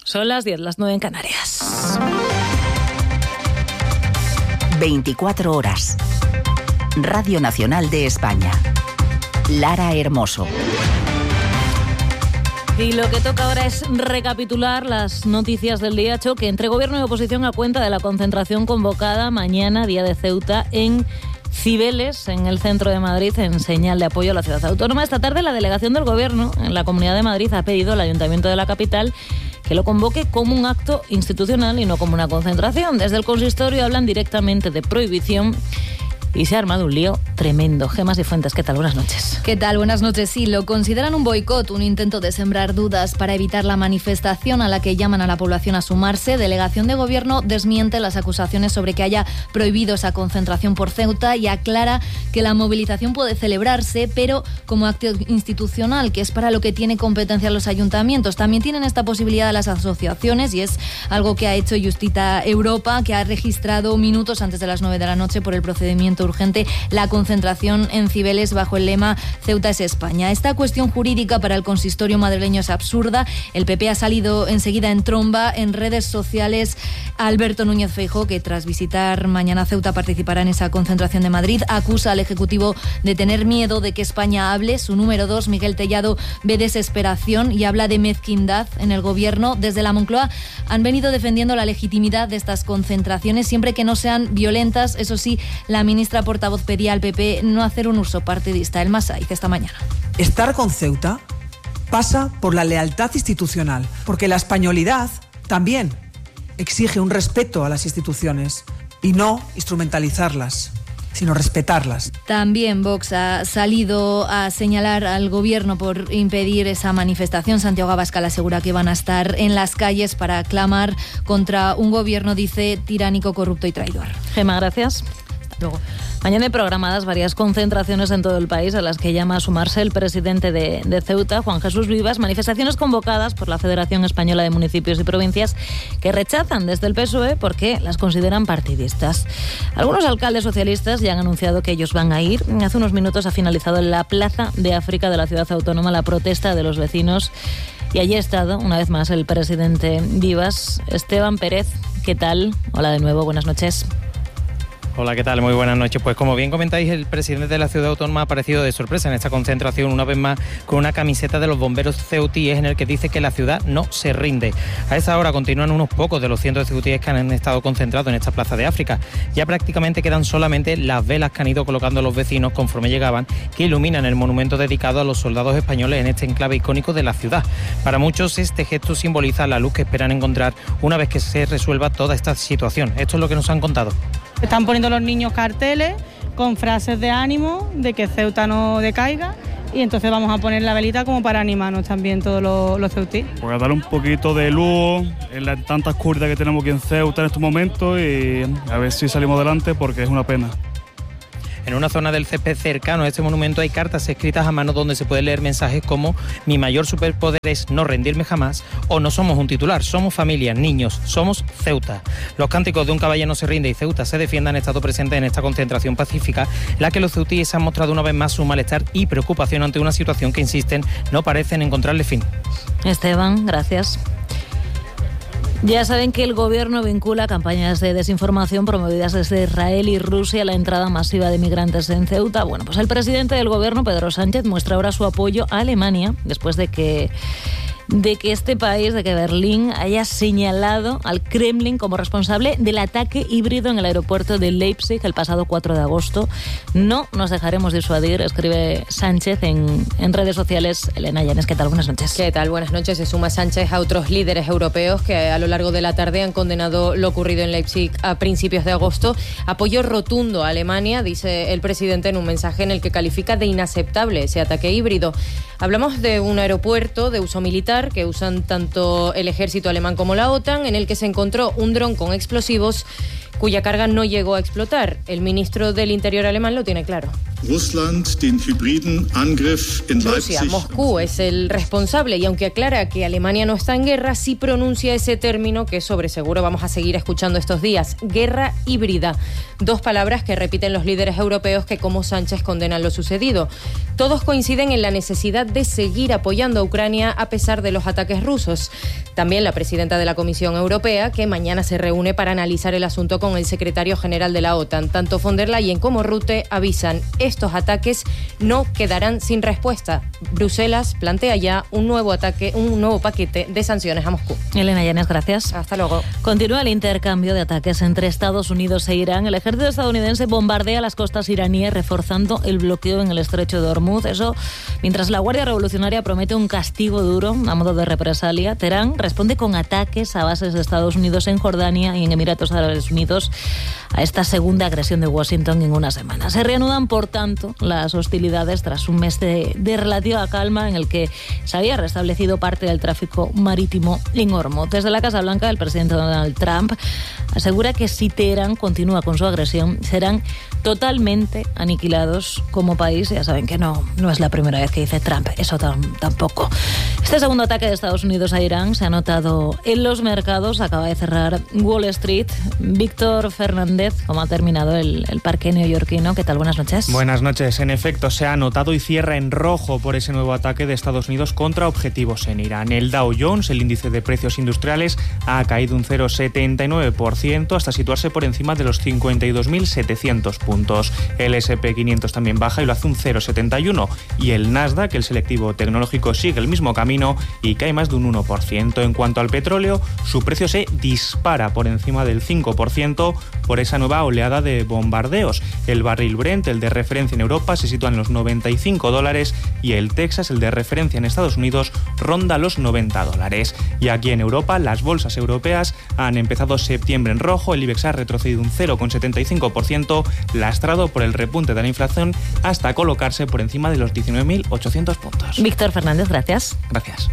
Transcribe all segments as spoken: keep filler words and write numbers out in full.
Son las diez, las nueve en Canarias. veinticuatro horas. Radio Nacional de España. Lara Hermoso. Y lo que toca ahora es recapitular las noticias del día. Choque entre Gobierno y oposición a cuenta de la concentración convocada mañana, Día de Ceuta, en Cibeles, en el centro de Madrid, en señal de apoyo a la ciudad autónoma. Esta tarde la delegación del Gobierno en la Comunidad de Madrid ha pedido al Ayuntamiento de la capital que lo convoque como un acto institucional y no como una concentración. Desde el consistorio hablan directamente de prohibición y se ha armado un lío tremendo. Gemma Cifuentes, ¿qué tal? Buenas noches. ¿Qué tal? Buenas noches. Sí, lo consideran un boicot, un intento de sembrar dudas para evitar la manifestación a la que llaman a la población a sumarse. Delegación de Gobierno desmiente las acusaciones sobre que haya prohibido esa concentración por Ceuta y aclara que la movilización puede celebrarse, pero como acto institucional, que es para lo que tiene competencia los ayuntamientos. También tienen esta posibilidad las asociaciones y es algo que ha hecho Justita Europa, que ha registrado minutos antes de las nueve de la noche por el procedimiento urgente la concentración en Cibeles bajo el lema Ceuta es España. Esta cuestión jurídica para el consistorio madrileño es absurda. El P P ha salido enseguida en tromba en redes sociales. Alberto Núñez Feijóo, que tras visitar mañana Ceuta participará en esa concentración de Madrid, acusa al Ejecutivo de tener miedo de que España hable. Su número dos, Miguel Tellado, ve desesperación y habla de mezquindad en el Gobierno. Desde la Moncloa han venido defendiendo la legitimidad de estas concentraciones siempre que no sean violentas. Eso sí, la ministra La portavoz pedía al P P no hacer un uso partidista. El Masaiz esta mañana. Estar con Ceuta pasa por la lealtad institucional, porque la españolidad también exige un respeto a las instituciones y no instrumentalizarlas, sino respetarlas. También Vox ha salido a señalar al Gobierno por impedir esa manifestación. Santiago Abascal asegura que van a estar en las calles para clamar contra un Gobierno, dice, tiránico, corrupto y traidor. Gemma, gracias. Luego. Mañana hay programadas varias concentraciones en todo el país a las que llama a sumarse el presidente de, de Ceuta, Juan Jesús Vivas, manifestaciones convocadas por la Federación Española de Municipios y Provincias que rechazan desde el P S O E porque las consideran partidistas. Algunos alcaldes socialistas ya han anunciado que ellos van a ir. Hace unos minutos ha finalizado en la Plaza de África de la ciudad autónoma la protesta de los vecinos y allí ha estado una vez más el presidente Vivas. Esteban Pérez, ¿qué tal? Hola de nuevo, buenas noches. Hola, ¿qué tal? Muy buenas noches. Pues como bien comentáis, el presidente de la ciudad autónoma ha aparecido de sorpresa en esta concentración, una vez más con una camiseta de los bomberos ceutíes en el que dice que la ciudad no se rinde. A esa hora continúan unos pocos de los cientos de ceutíes que han estado concentrados en esta Plaza de África. Ya prácticamente quedan solamente las velas que han ido colocando los vecinos conforme llegaban, que iluminan el monumento dedicado a los soldados españoles en este enclave icónico de la ciudad. Para muchos este gesto simboliza la luz que esperan encontrar una vez que se resuelva toda esta situación. Esto es lo que nos han contado. Están poniendo los niños carteles con frases de ánimo, de que Ceuta no decaiga, y entonces vamos a poner la velita como para animarnos también todos los, los ceutíes. Pues a dar un poquito de luz en la tanta oscuridad que tenemos aquí en Ceuta en estos momentos y a ver si salimos adelante porque es una pena. En una zona del césped cercano a este monumento hay cartas escritas a mano donde se pueden leer mensajes como mi mayor superpoder es no rendirme jamás o no somos un titular, somos familia, niños, somos Ceuta. Los cánticos de un caballero no se rinde y Ceuta se defienda han estado presentes en esta concentración pacífica, en la que los ceutíes han mostrado una vez más su malestar y preocupación ante una situación que, insisten, no parecen encontrarle fin. Esteban, gracias. Ya saben que el Gobierno vincula campañas de desinformación promovidas desde Israel y Rusia a la entrada masiva de migrantes en Ceuta. Bueno, pues el presidente del Gobierno, Pedro Sánchez, muestra ahora su apoyo a Alemania después de que de que este país, de que Berlín haya señalado al Kremlin como responsable del ataque híbrido en el aeropuerto de Leipzig el pasado cuatro de agosto. No nos dejaremos disuadir, escribe Sánchez en, en redes sociales. Elena Llanes, ¿qué tal? Buenas noches. ¿Qué tal? Buenas noches. Se suma Sánchez a otros líderes europeos que a lo largo de la tarde han condenado lo ocurrido en Leipzig a principios de agosto. Apoyo rotundo a Alemania, dice el presidente en un mensaje en el que califica de inaceptable ese ataque híbrido. Hablamos de un aeropuerto de uso militar que usan tanto el ejército alemán como la OTAN, en el que se encontró un dron con explosivos cuya carga no llegó a explotar. El ministro del Interior alemán lo tiene claro. Rusia, Moscú es el responsable y aunque aclara que Alemania no está en guerra, sí pronuncia ese término que sobre seguro vamos a seguir escuchando estos días, guerra híbrida. Dos palabras que repiten los líderes europeos que como Sánchez condenan lo sucedido. Todos coinciden en la necesidad de seguir apoyando a Ucrania a pesar de los ataques rusos. También la presidenta de la Comisión Europea, que mañana se reúne para analizar el asunto con el secretario general de la OTAN. Tanto von der Leyen como Rutte avisan, estos ataques no quedarán sin respuesta. Bruselas plantea ya un nuevo ataque, un nuevo paquete de sanciones a Moscú. Elena Llanes, gracias. Hasta luego. Continúa el intercambio de ataques entre Estados Unidos e Irán. El ejército estadounidense bombardea las costas iraníes, reforzando el bloqueo en el estrecho de Hormuz. Eso mientras la Guardia Revolucionaria promete un castigo duro a modo de represalia. Teherán responde con ataques a bases de Estados Unidos en Jordania y en Emiratos Árabes Unidos a esta segunda agresión de Washington en una semana. Se reanudan, por tanto, las hostilidades tras un mes de, de relativa calma en el que se había restablecido parte del tráfico marítimo en Hormuz. Desde la Casa Blanca, el presidente Donald Trump asegura que si Teherán continúa con su agresión, serán totalmente aniquilados como país. Ya saben que no, no es la primera vez que dice Trump, eso tam, tampoco. Este segundo ataque de Estados Unidos a Irán se ha notado en los mercados. Acaba de cerrar Wall Street. Víctor Fernández, ¿cómo ha terminado el, el parque neoyorquino? ¿Qué tal? Buenas noches. Buenas noches. En efecto, se ha notado y cierra en rojo por ese nuevo ataque de Estados Unidos contra objetivos en Irán. El Dow Jones, el índice de precios industriales, ha caído un cero coma setenta y nueve por ciento hasta situarse por encima de los cincuenta y dos mil setecientos puntos. El ese and pe quinientos también baja y lo hace un cero coma setenta y uno. Y el Nasdaq, el selectivo tecnológico, sigue el mismo camino y cae más de un uno por ciento. En cuanto al petróleo, su precio se dispara por encima del cinco por ciento por esa nueva oleada de bombardeos. El barril Brent, el de referencia en Europa, se sitúa en los noventa y cinco dólares y el Texas, el de referencia en Estados Unidos, ronda los noventa dólares. Y aquí en Europa, las bolsas europeas han empezado septiembre en rojo. El IBEX ha retrocedido un cero coma setenta y cinco por ciento, lastrado por el repunte de la inflación hasta colocarse por encima de los diecinueve mil ochocientos puntos. Víctor Fernández, gracias. Gracias.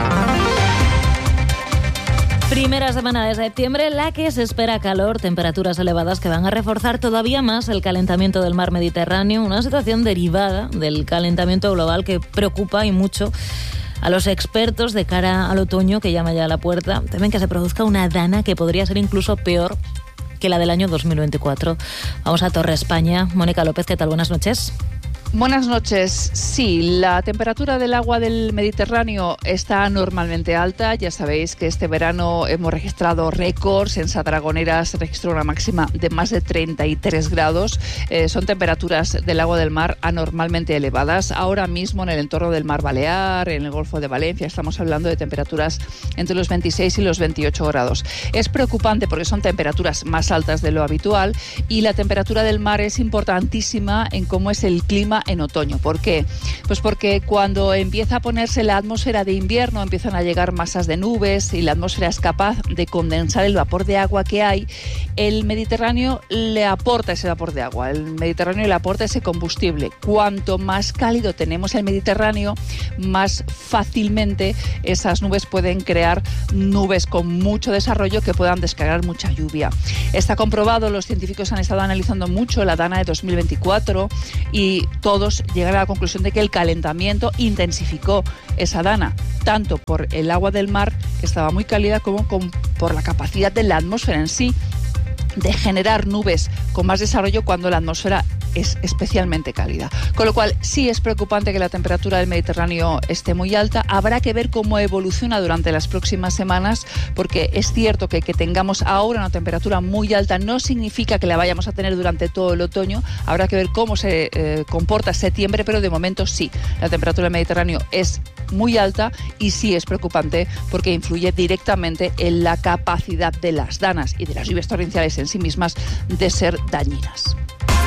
Primera semana de septiembre, la que se espera calor, temperaturas elevadas que van a reforzar todavía más el calentamiento del mar Mediterráneo, una situación derivada del calentamiento global que preocupa y mucho a los expertos de cara al otoño que llama ya a la puerta. Temen que se produzca una dana que podría ser incluso peor que la del año dos mil veinticuatro. Vamos a Torre España. Mónica López, ¿qué tal? Buenas noches. Buenas noches. Sí, la temperatura del agua del Mediterráneo está normalmente alta. Ya sabéis que este verano hemos registrado récords. En Sadragonera se registró una máxima de más de treinta y tres grados. Eh, son temperaturas del agua del mar anormalmente elevadas. Ahora mismo en el entorno del Mar Balear, en el Golfo de Valencia, estamos hablando de temperaturas entre los veintiséis y los veintiocho grados. Es preocupante porque son temperaturas más altas de lo habitual y la temperatura del mar es importantísima en cómo es el clima en otoño. ¿Por qué? Pues porque cuando empieza a ponerse la atmósfera de invierno, empiezan a llegar masas de nubes y la atmósfera es capaz de condensar el vapor de agua que hay. El Mediterráneo le aporta ese vapor de agua, el Mediterráneo le aporta ese combustible. Cuanto más cálido tenemos el Mediterráneo, más fácilmente esas nubes pueden crear nubes con mucho desarrollo que puedan descargar mucha lluvia. Está comprobado, los científicos han estado analizando mucho la dana de dos mil veinticuatro y todos llegaron a la conclusión de que el calentamiento intensificó esa dana, tanto por el agua del mar, que estaba muy cálida, como con, por la capacidad de la atmósfera en sí de generar nubes con más desarrollo cuando la atmósfera es especialmente cálida. Con lo cual, sí es preocupante que la temperatura del Mediterráneo esté muy alta. Habrá que ver cómo evoluciona durante las próximas semanas, porque es cierto que que tengamos ahora una temperatura muy alta no significa que la vayamos a tener durante todo el otoño. Habrá que ver cómo se eh, comporta septiembre, pero de momento sí. La temperatura del Mediterráneo es muy alta y sí es preocupante porque influye directamente en la capacidad de las danas y de las lluvias torrenciales en sí mismas de ser dañinas.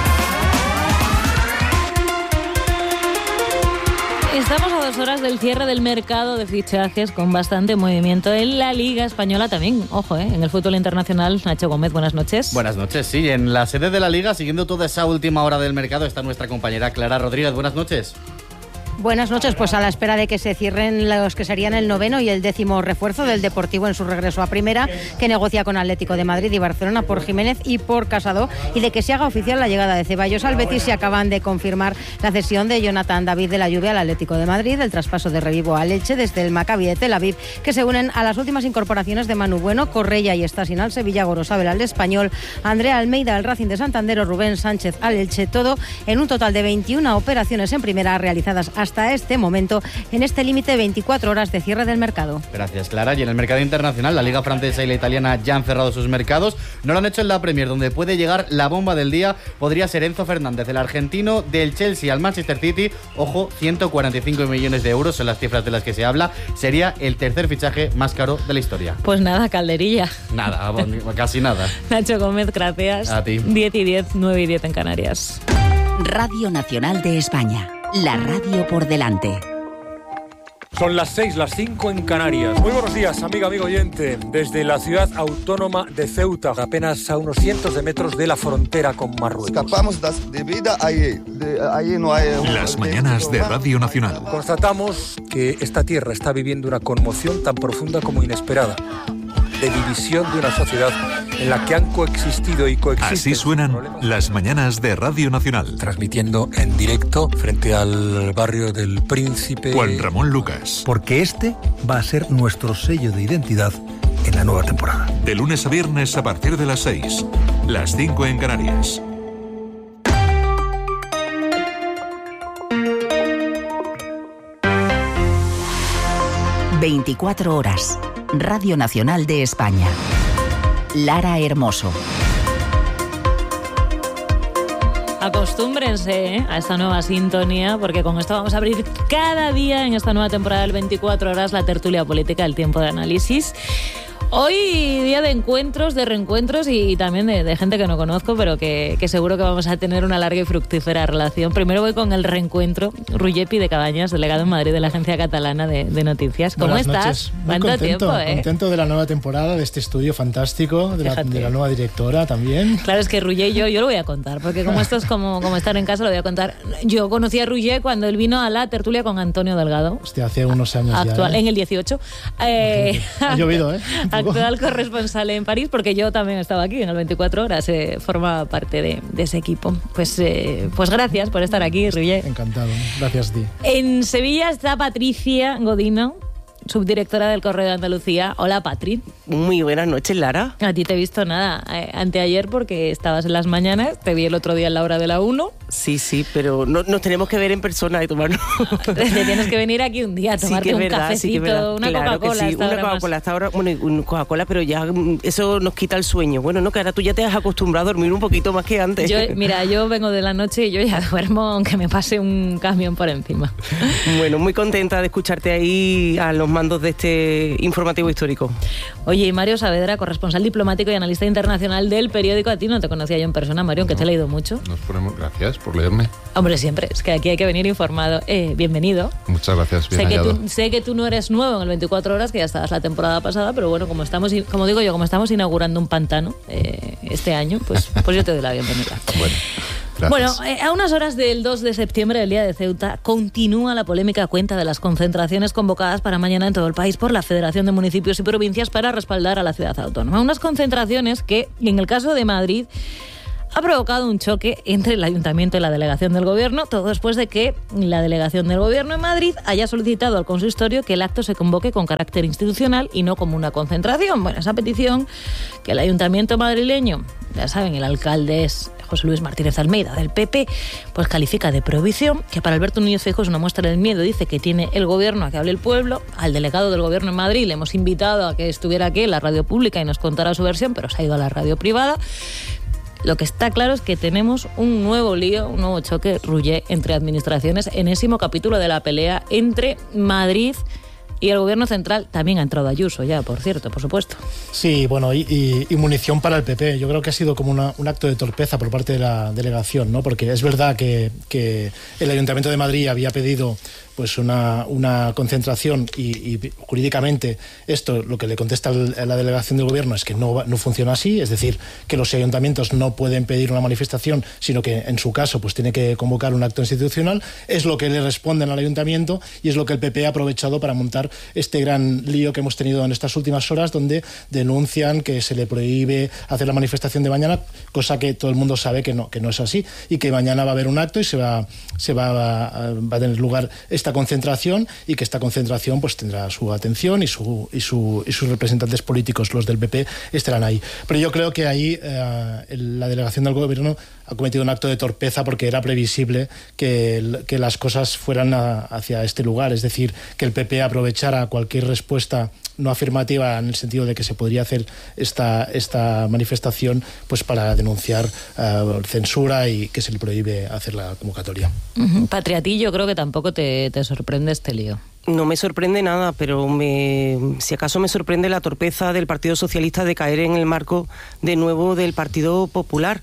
Estamos a dos horas del cierre del mercado de fichajes con bastante movimiento en la Liga Española también. Ojo, ¿eh? En el fútbol internacional, Nacho Gómez, buenas noches. Buenas noches, sí. En la sede de la Liga, siguiendo toda esa última hora del mercado, está nuestra compañera Clara Rodríguez. Buenas noches. Buenas noches, pues a la espera de que se cierren los que serían el noveno y el décimo refuerzo del Deportivo en su regreso a Primera, que negocia con Atlético de Madrid y Barcelona por Jiménez y por Casado, y de que se haga oficial la llegada de Ceballos al Betis. Se acaban de confirmar la cesión de Jonathan David de la Juve al Atlético de Madrid, el traspaso de Revivo al Elche desde el Maccabi de Tel Aviv, que se unen a las últimas incorporaciones de Manu Bueno, Correia y Estasin al Sevilla, Gorosabel al Español, Andrea Almeida al Racing de Santander o Rubén Sánchez al Elche, todo en un total de veintiuna operaciones en Primera realizadas hasta hasta este momento en este límite de veinticuatro horas de cierre del mercado. Gracias, Clara. Y en el mercado internacional, la Liga Francesa y la Italiana ya han cerrado sus mercados. No lo han hecho en la Premier, donde puede llegar la bomba del día. Podría ser Enzo Fernández, el argentino, del Chelsea al Manchester City. Ojo, ciento cuarenta y cinco millones de euros son las cifras de las que se habla. Sería el tercer fichaje más caro de la historia. Pues nada, calderilla. Nada, casi nada. Nacho Gómez, gracias. A ti. diez y diez, nueve y diez en Canarias. Radio Nacional de España. La radio por delante. Son las seis, las cinco en Canarias. Muy buenos días, amiga, amigo oyente. Desde la ciudad autónoma de Ceuta, apenas a unos cientos de metros de la frontera con Marruecos. Escapamos de vida allí. Allí no hay... Las mañanas de Radio Nacional. Constatamos que esta tierra está viviendo una conmoción tan profunda como inesperada, de división de una sociedad en la que han coexistido y coexisten. Así suenan las mañanas de Radio Nacional. Transmitiendo en directo frente al barrio del Príncipe Juan Ramón Lucas. Porque este va a ser nuestro sello de identidad en la nueva temporada. De lunes a viernes a partir de las seis, las cinco en Canarias. veinticuatro horas. Radio Nacional de España. Lara Hermoso. Acostúmbrense ¿eh? a esta nueva sintonía, porque con esto vamos a abrir cada día en esta nueva temporada del veinticuatro horas la tertulia política, el tiempo de análisis. Hoy día de encuentros, de reencuentros y también de, de gente que no conozco, pero que, que seguro que vamos a tener una larga y fructífera relación. Primero voy con el reencuentro. Ruyepi de Cabañas, delegado en Madrid de la Agencia Catalana de, de Noticias. ¿Cómo Buenas estás? Noches. Muy ¿Cuánto contento, tiempo, eh? contento de la nueva temporada, de este estudio fantástico, de la, de la nueva directora también. Claro, es que Rullé y yo, yo lo voy a contar, porque como esto es como, como estar en casa, lo voy a contar. Yo conocí a Rullé cuando él vino a la tertulia con Antonio Delgado. Hostia, hace unos años actual, ya. ¿eh? En el dieciocho. Eh, ha llovido, ¿eh? Actual corresponsal en París, porque yo también estaba aquí en el veinticuatro horas, eh, forma parte de, de ese equipo. Pues, eh, pues gracias por estar aquí, Rullé. Encantado, gracias a ti. En Sevilla está Patricia Godino, subdirectora del Correo de Andalucía. Hola, Patri. Muy buenas noches, Lara. A ti te he visto nada eh, anteayer porque estabas en las mañanas, te vi el otro día en la hora de la una. Sí, sí, pero no, nos tenemos que ver en persona y tomarnos. Te tienes que venir aquí un día a tomarte sí un verdad, cafecito, sí una claro Coca-Cola. Sí, una Coca-Cola hasta ahora, bueno, una Coca-Cola, pero ya eso nos quita el sueño. Bueno, no, que ahora tú ya te has acostumbrado a dormir un poquito más que antes. Yo, mira, yo vengo de la noche y yo ya duermo aunque me pase un camión por encima. Bueno, muy contenta de escucharte ahí a los mandos de este informativo histórico. Oye, y Mario Saavedra, corresponsal diplomático y analista internacional del periódico. A ti no te conocía yo en persona, Mario, aunque no, te he leído mucho. Nos ponemos, gracias por leerme. Hombre, siempre, es que aquí hay que venir informado. Eh, bienvenido. Muchas gracias, bien sé que, hallado. tú, sé que tú no eres nuevo en el veinticuatro horas, que ya estabas la temporada pasada, pero bueno, como estamos, como digo yo, como estamos inaugurando un pantano eh, este año, pues, pues yo te doy la bienvenida. Bueno. Gracias. Bueno, eh, a unas horas del dos de septiembre, el día de Ceuta, continúa la polémica a cuenta de las concentraciones convocadas para mañana en todo el país por la Federación de Municipios y Provincias para respaldar a la ciudad autónoma. Unas concentraciones que, en el caso de Madrid, ha provocado un choque entre el Ayuntamiento y la delegación del Gobierno, todo después de que la delegación del Gobierno en Madrid haya solicitado al consistorio que el acto se convoque con carácter institucional y no como una concentración. Bueno, esa petición que el Ayuntamiento madrileño, ya saben, el alcalde es José Luis Martínez Almeida, del P P, pues califica de prohibición, que para Alberto Núñez Feijóo es una muestra del miedo, dice que tiene el Gobierno a que hable el pueblo. Al delegado del Gobierno en Madrid le hemos invitado a que estuviera aquí en la radio pública y nos contara su versión, pero se ha ido a la radio privada. Lo que está claro es que tenemos un nuevo lío, un nuevo choque, Rullé, entre administraciones, enésimo capítulo de la pelea entre Madrid y el Gobierno central. También ha entrado Ayuso ya, por cierto, por supuesto. Sí, bueno, y, y, y munición para el P P. Yo creo que ha sido como una, un acto de torpeza por parte de la delegación, ¿no? Porque es verdad que, que el Ayuntamiento de Madrid había pedido pues una, una concentración y, y jurídicamente esto, lo que le contesta la delegación del gobierno es que no, no funciona así, es decir, que los ayuntamientos no pueden pedir una manifestación, sino que en su caso pues tiene que convocar un acto institucional, es lo que le responden al ayuntamiento y es lo que el P P ha aprovechado para montar este gran lío que hemos tenido en estas últimas horas, donde denuncian que se le prohíbe hacer la manifestación de mañana, cosa que todo el mundo sabe que no, que no es así, y que mañana va a haber un acto y se va, se va, a, va a tener lugar esta concentración, y que esta concentración pues tendrá su atención y, su, y, su, y sus representantes políticos, los del P P, estarán ahí. Pero yo creo que ahí eh, la delegación del gobierno ha cometido un acto de torpeza, porque era previsible que, que las cosas fueran a, hacia este lugar, es decir, que el P P aprovechara cualquier respuesta no afirmativa, en el sentido de que se podría hacer esta, esta manifestación pues para denunciar uh, censura y que se le prohíbe hacer la convocatoria. Uh-huh. Patria, a ti yo creo que tampoco te, te sorprende este lío. No me sorprende nada, pero me, si acaso me sorprende la torpeza del Partido Socialista de caer en el marco de nuevo del Partido Popular.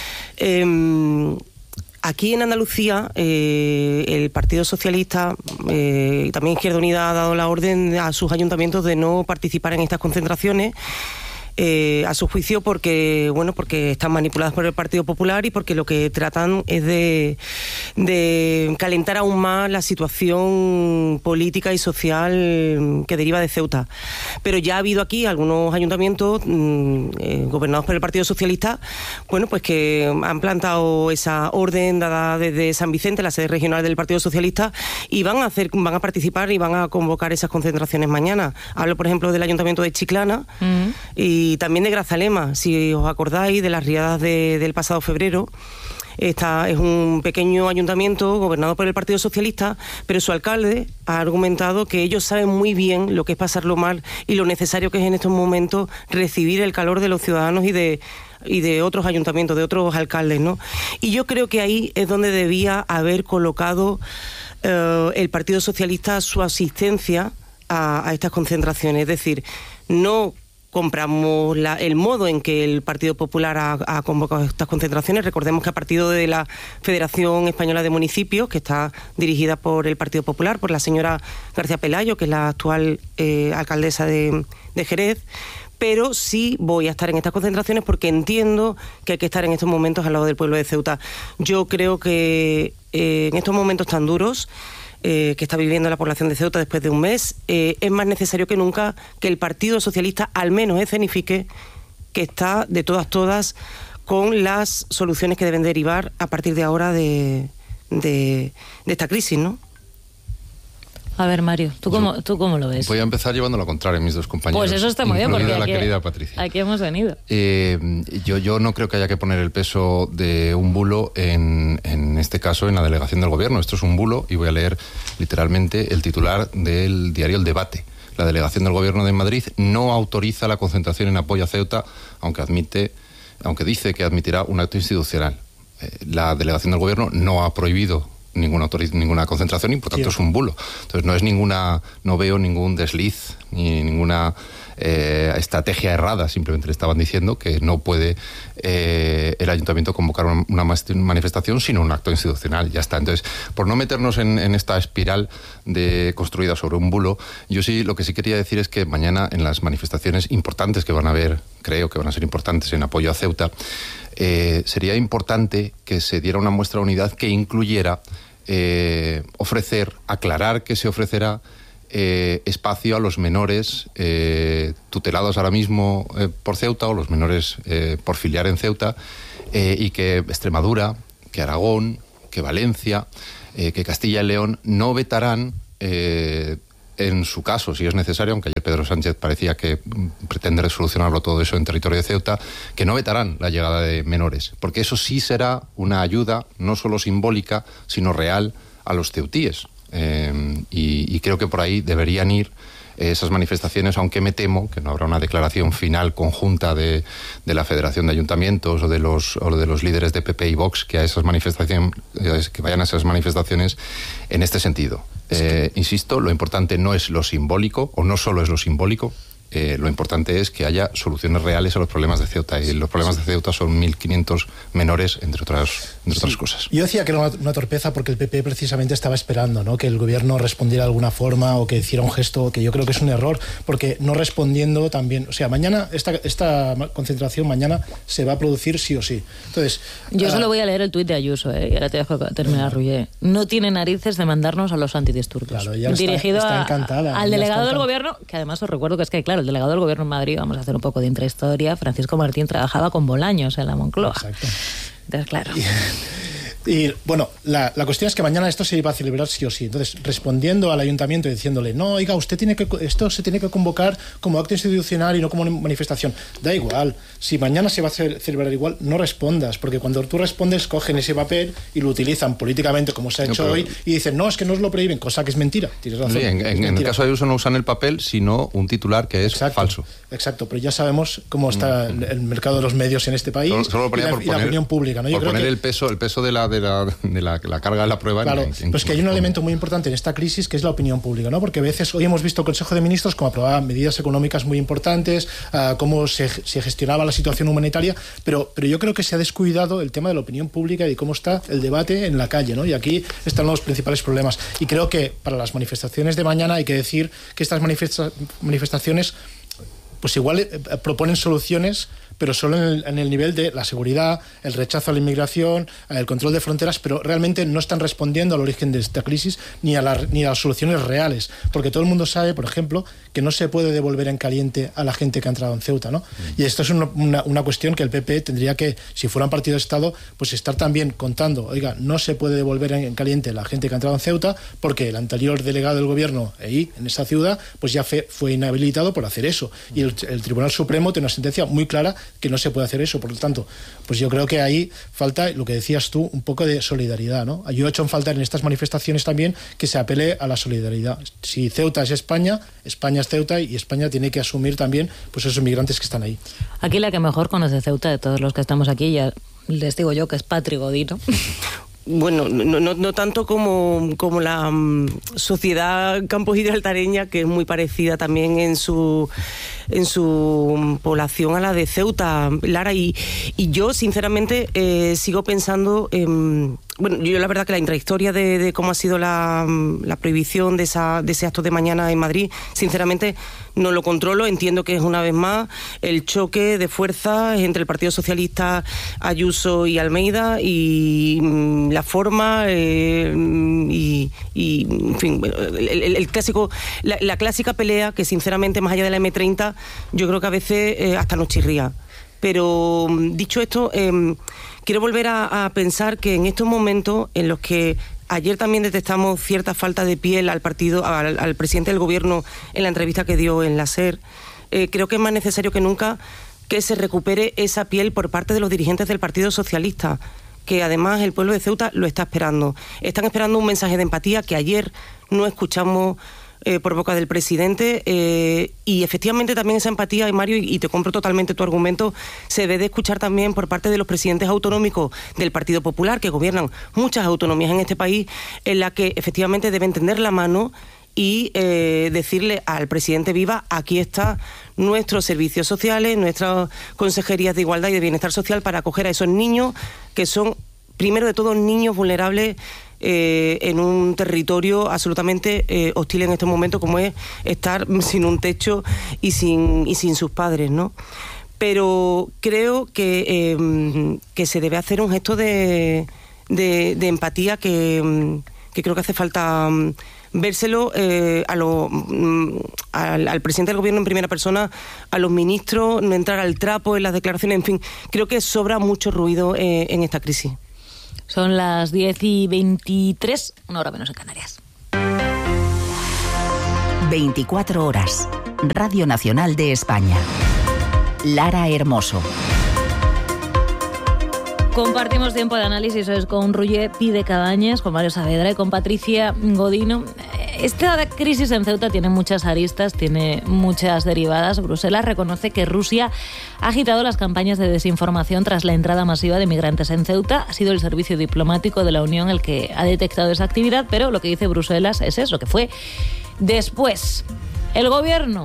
Eh, Aquí en Andalucía, eh, el Partido Socialista eh, y también Izquierda Unida ha dado la orden a sus ayuntamientos de no participar en estas concentraciones, eh, a su juicio porque bueno porque están manipuladas por el Partido Popular y porque lo que tratan es de, de calentar aún más la situación política y social que deriva de Ceuta. Pero ya ha habido aquí algunos ayuntamientos mmm, eh, gobernados por el Partido Socialista, bueno, pues que han plantado esa orden dada desde San Vicente, la sede regional del Partido Socialista, y van a hacer, van a participar y van a convocar esas concentraciones mañana. Hablo, por ejemplo, del Ayuntamiento de Chiclana mm. y también de Grazalema, si os acordáis de las riadas de, del pasado febrero. Esta es un pequeño ayuntamiento gobernado por el Partido Socialista, pero su alcalde ha argumentado que ellos saben muy bien lo que es pasarlo mal y lo necesario que es en estos momentos recibir el calor de los ciudadanos y de y de otros ayuntamientos, de otros alcaldes, ¿no? Y yo creo que ahí es donde debía haber colocado eh, el Partido Socialista su asistencia a, a estas concentraciones. Es decir, no compramos la, el modo en que el Partido Popular ha, ha convocado estas concentraciones. Recordemos que a partir de la Federación Española de Municipios, que está dirigida por el Partido Popular, por la señora García Pelayo, que es la actual eh, alcaldesa de, de Jerez, pero sí voy a estar en estas concentraciones porque entiendo que hay que estar en estos momentos al lado del pueblo de Ceuta. Yo creo que eh, en estos momentos tan duros Eh, que está viviendo la población de Ceuta después de un mes, eh, es más necesario que nunca que el Partido Socialista al menos escenifique que está de todas todas con las soluciones que deben derivar a partir de ahora de, de, de esta crisis, ¿no? A ver, Mario, ¿tú cómo, ¿tú cómo lo ves? Voy a empezar llevando la contraria a mis dos compañeros. Pues eso está muy bien, porque la aquí, querida Patricia. Aquí hemos venido. Eh, yo, yo no creo que haya que poner el peso de un bulo en, en este caso en la delegación del gobierno. Esto es un bulo y voy a leer literalmente el titular del diario El Debate. La delegación del gobierno de Madrid no autoriza la concentración en apoyo a Ceuta, aunque admite, aunque dice que admitirá un acto institucional. Eh, la delegación del gobierno no ha prohibido ninguna ninguna concentración y por tanto sí. Es un bulo. Entonces no es ninguna, no veo ningún desliz ni ninguna eh, estrategia errada, simplemente le estaban diciendo que no puede eh, el ayuntamiento convocar una, una manifestación sino un acto institucional, ya está. Entonces, por no meternos en, en esta espiral de construida sobre un bulo, yo sí, lo que sí quería decir es que mañana en las manifestaciones importantes que van a haber, creo que van a ser importantes en apoyo a Ceuta, eh, sería importante que se diera una muestra de unidad que incluyera Eh, ofrecer, aclarar que se ofrecerá eh, espacio a los menores eh, tutelados ahora mismo eh, por Ceuta o los menores eh, por filiar en Ceuta eh, y que Extremadura, que Aragón, que Valencia, eh, que Castilla y León no vetarán eh, en su caso, si es necesario, aunque ayer Pedro Sánchez parecía que pretende solucionarlo todo eso en territorio de Ceuta, que no vetarán la llegada de menores, porque eso sí será una ayuda no solo simbólica, sino real a los ceutíes. Eh, y, y creo que por ahí deberían ir eh, esas manifestaciones, aunque me temo que no habrá una declaración final conjunta de, de la Federación de Ayuntamientos o de los, o de los líderes de P P y Vox que, a esas manifestaciones, que vayan a esas manifestaciones en este sentido. Eh, insisto, lo importante no es lo simbólico, o no solo es lo simbólico, eh, lo importante es que haya soluciones reales a los problemas de Ceuta, y los problemas de Ceuta son mil quinientos menores, entre otras, entre otras sí. cosas. Yo decía que era una, una torpeza porque el P P precisamente estaba esperando, ¿no?, que el gobierno respondiera de alguna forma o que hiciera un gesto, que yo creo que es un error, porque no respondiendo también, o sea, mañana, esta, esta concentración mañana se va a producir sí o sí. Entonces, yo uh, solo voy a leer el tuit de Ayuso, ¿eh? Y ahora te dejo terminar, Rullé. No tiene narices de mandarnos a los antidisturbios. Claro, ya dirigido está, está a, encantada, al delegado está del gobierno, que además os recuerdo que es que, claro, el delegado del gobierno en Madrid, vamos a hacer un poco de intrahistoria, Francisco Martín trabajaba con Bolaños en la Moncloa. Exacto. Entonces, claro. Y bueno, la, la cuestión es que mañana esto se iba a celebrar sí o sí. Entonces, respondiendo al ayuntamiento y diciéndole, no, oiga, usted tiene que, esto se tiene que convocar como acto institucional y no como manifestación. Da igual, si mañana se va a celebrar igual, no respondas, porque cuando tú respondes, cogen ese papel y lo utilizan políticamente, como se ha hecho no, hoy, y dicen, no, es que nos lo prohíben, cosa que es mentira. Tienes razón. Sí, en, en, mentira. en el caso de Ayuso no usan el papel, sino un titular que es exacto, falso. Exacto, pero ya sabemos cómo está mm. el, el mercado de los medios en este país solo, solo y, la, por y poner, la opinión pública, ¿no? Yo por creo poner que, el peso, el peso de la, de la, de la La, la carga de la prueba. Claro, en, en, pues que hay un elemento muy importante en esta crisis que es la opinión pública, ¿no? Porque a veces hoy hemos visto el Consejo de Ministros cómo aprobaba medidas económicas muy importantes, uh, cómo se, se gestionaba la situación humanitaria, pero, pero yo creo que se ha descuidado el tema de la opinión pública y de cómo está el debate en la calle, ¿no? Y aquí están los principales problemas. Y creo que para las manifestaciones de mañana hay que decir que estas manifesta- manifestaciones pues igual eh, proponen soluciones, pero solo en el, en el nivel de la seguridad, el rechazo a la inmigración, el control de fronteras, pero realmente no están respondiendo al origen de esta crisis ni a, la, ni a las soluciones reales, porque todo el mundo sabe, por ejemplo, que no se puede devolver en caliente a la gente que ha entrado en Ceuta, ¿no? Mm. Y esto es una, una, una cuestión que el P P tendría que, si fuera un partido de Estado, pues estar también contando, oiga, no se puede devolver en, en caliente a la gente que ha entrado en Ceuta, porque el anterior delegado del gobierno ahí, en esa ciudad, pues ya fe, fue inhabilitado por hacer eso. Mm. Y el, el Tribunal Supremo tiene una sentencia muy clara que no se puede hacer eso. Por lo tanto, pues yo creo que ahí falta, lo que decías tú, un poco de solidaridad, ¿no? Yo he hecho en falta en estas manifestaciones también que se apele a la solidaridad. Si Ceuta es España, España es Ceuta y España tiene que asumir también pues esos migrantes que están ahí. Aquí la que mejor conoce Ceuta de todos los que estamos aquí, ya les digo yo que es Patri Godino. Bueno, no, no, no tanto como, como la um, sociedad campo-gibraltareña, que es muy parecida también en su en su población a la de Ceuta, Lara, y, y yo sinceramente eh, sigo pensando en... Bueno, yo la verdad que la intrahistoria de, de cómo ha sido la, la prohibición de, esa, de ese acto de mañana en Madrid, sinceramente no lo controlo. Entiendo que es una vez más el choque de fuerzas entre el Partido Socialista, Ayuso y Almeida, y mm, la forma eh, y, y, en fin, el, el, el clásico, la, la clásica pelea que sinceramente más allá de la eme treinta yo creo que a veces eh, hasta nos chirría. Pero dicho esto, eh, quiero volver a, a pensar que en estos momentos en los que ayer también detectamos cierta falta de piel al partido, al, al presidente del gobierno en la entrevista que dio en la SER, eh, creo que es más necesario que nunca que se recupere esa piel por parte de los dirigentes del Partido Socialista, que además el pueblo de Ceuta lo está esperando. Están esperando un mensaje de empatía que ayer no escuchamos Eh, por boca del presidente, eh, y efectivamente también esa empatía, Mario, y, y te compro totalmente tu argumento, se debe de escuchar también por parte de los presidentes autonómicos del Partido Popular, que gobiernan muchas autonomías en este país, en la que efectivamente deben tender la mano y eh, decirle al presidente Viva, aquí está nuestros servicios sociales, nuestras consejerías de igualdad y de bienestar social para acoger a esos niños que son, primero de todo, niños vulnerables Eh, en un territorio absolutamente eh, hostil en este momento, como es estar sin un techo y sin, y sin sus padres, ¿no? Pero creo que, eh, que se debe hacer un gesto de, de, de empatía que, que creo que hace falta um, vérselo eh, a lo, um, al, al presidente del gobierno en primera persona, a los ministros, no entrar al trapo en las declaraciones, en fin, creo que sobra mucho ruido eh, en esta crisis. Son las diez y veintitrés, una hora menos en Canarias. veinticuatro horas. Radio Nacional de España. Lara Hermoso. Compartimos tiempo de análisis hoy con Rullé Pide Cabañas, con Mario Saavedra y con Patricia Godino. Esta crisis en Ceuta tiene muchas aristas, tiene muchas derivadas. Bruselas reconoce que Rusia ha agitado las campañas de desinformación tras la entrada masiva de migrantes en Ceuta. Ha sido el servicio diplomático de la Unión el que ha detectado esa actividad, pero lo que dice Bruselas es eso, que fue después. El gobierno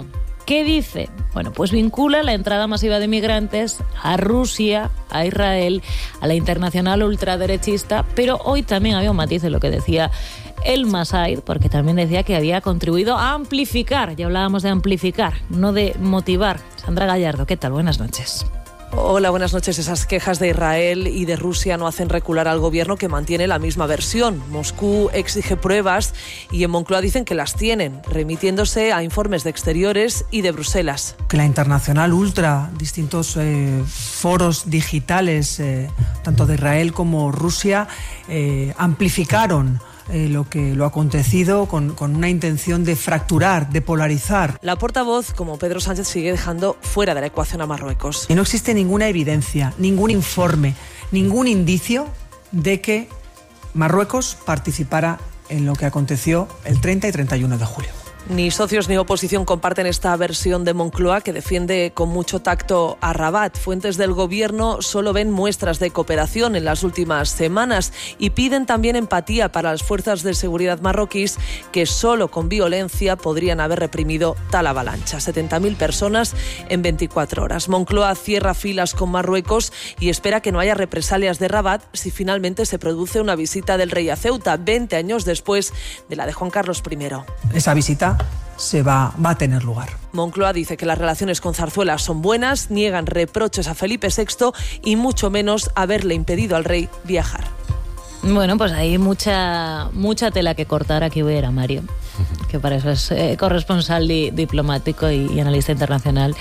¿Qué dice? Bueno, pues vincula la entrada masiva de migrantes a Rusia, a Israel, a la internacional ultraderechista, pero hoy también había un matiz de lo que decía el Masaid, porque también decía que había contribuido a amplificar, ya hablábamos de amplificar, no de motivar. Sandra Gallardo, ¿qué tal? Buenas noches. Hola, buenas noches. Esas quejas de Israel y de Rusia no hacen recular al gobierno, que mantiene la misma versión. Moscú exige pruebas y en Moncloa dicen que las tienen, remitiéndose a informes de Exteriores y de Bruselas. Que la Internacional Ultra, distintos eh, foros digitales, eh, tanto de Israel como Rusia, eh, amplificaron Eh, lo que lo acontecido con, con una intención de fracturar, de polarizar. La portavoz, como Pedro Sánchez, sigue dejando fuera de la ecuación a Marruecos. Y no existe ninguna evidencia, ningún informe, ningún indicio de que Marruecos participara en lo que aconteció el treinta y treinta y uno de julio. Ni socios ni oposición comparten esta versión de Moncloa, que defiende con mucho tacto a Rabat. Fuentes del gobierno solo ven muestras de cooperación en las últimas semanas y piden también empatía para las fuerzas de seguridad marroquíes, que solo con violencia podrían haber reprimido tal avalancha. setenta mil personas en veinticuatro horas. Moncloa cierra filas con Marruecos y espera que no haya represalias de Rabat si finalmente se produce una visita del rey a Ceuta, veinte años después de la de Juan Carlos primero. Esa visita se va, va a tener lugar. Moncloa dice que las relaciones con Zarzuela son buenas, niegan reproches a Felipe sexto y mucho menos haberle impedido al rey viajar. Bueno, pues hay mucha mucha tela que cortar. Aquí voy a ir a Mario, que para eso es eh, corresponsal di, diplomático y, y analista internacional.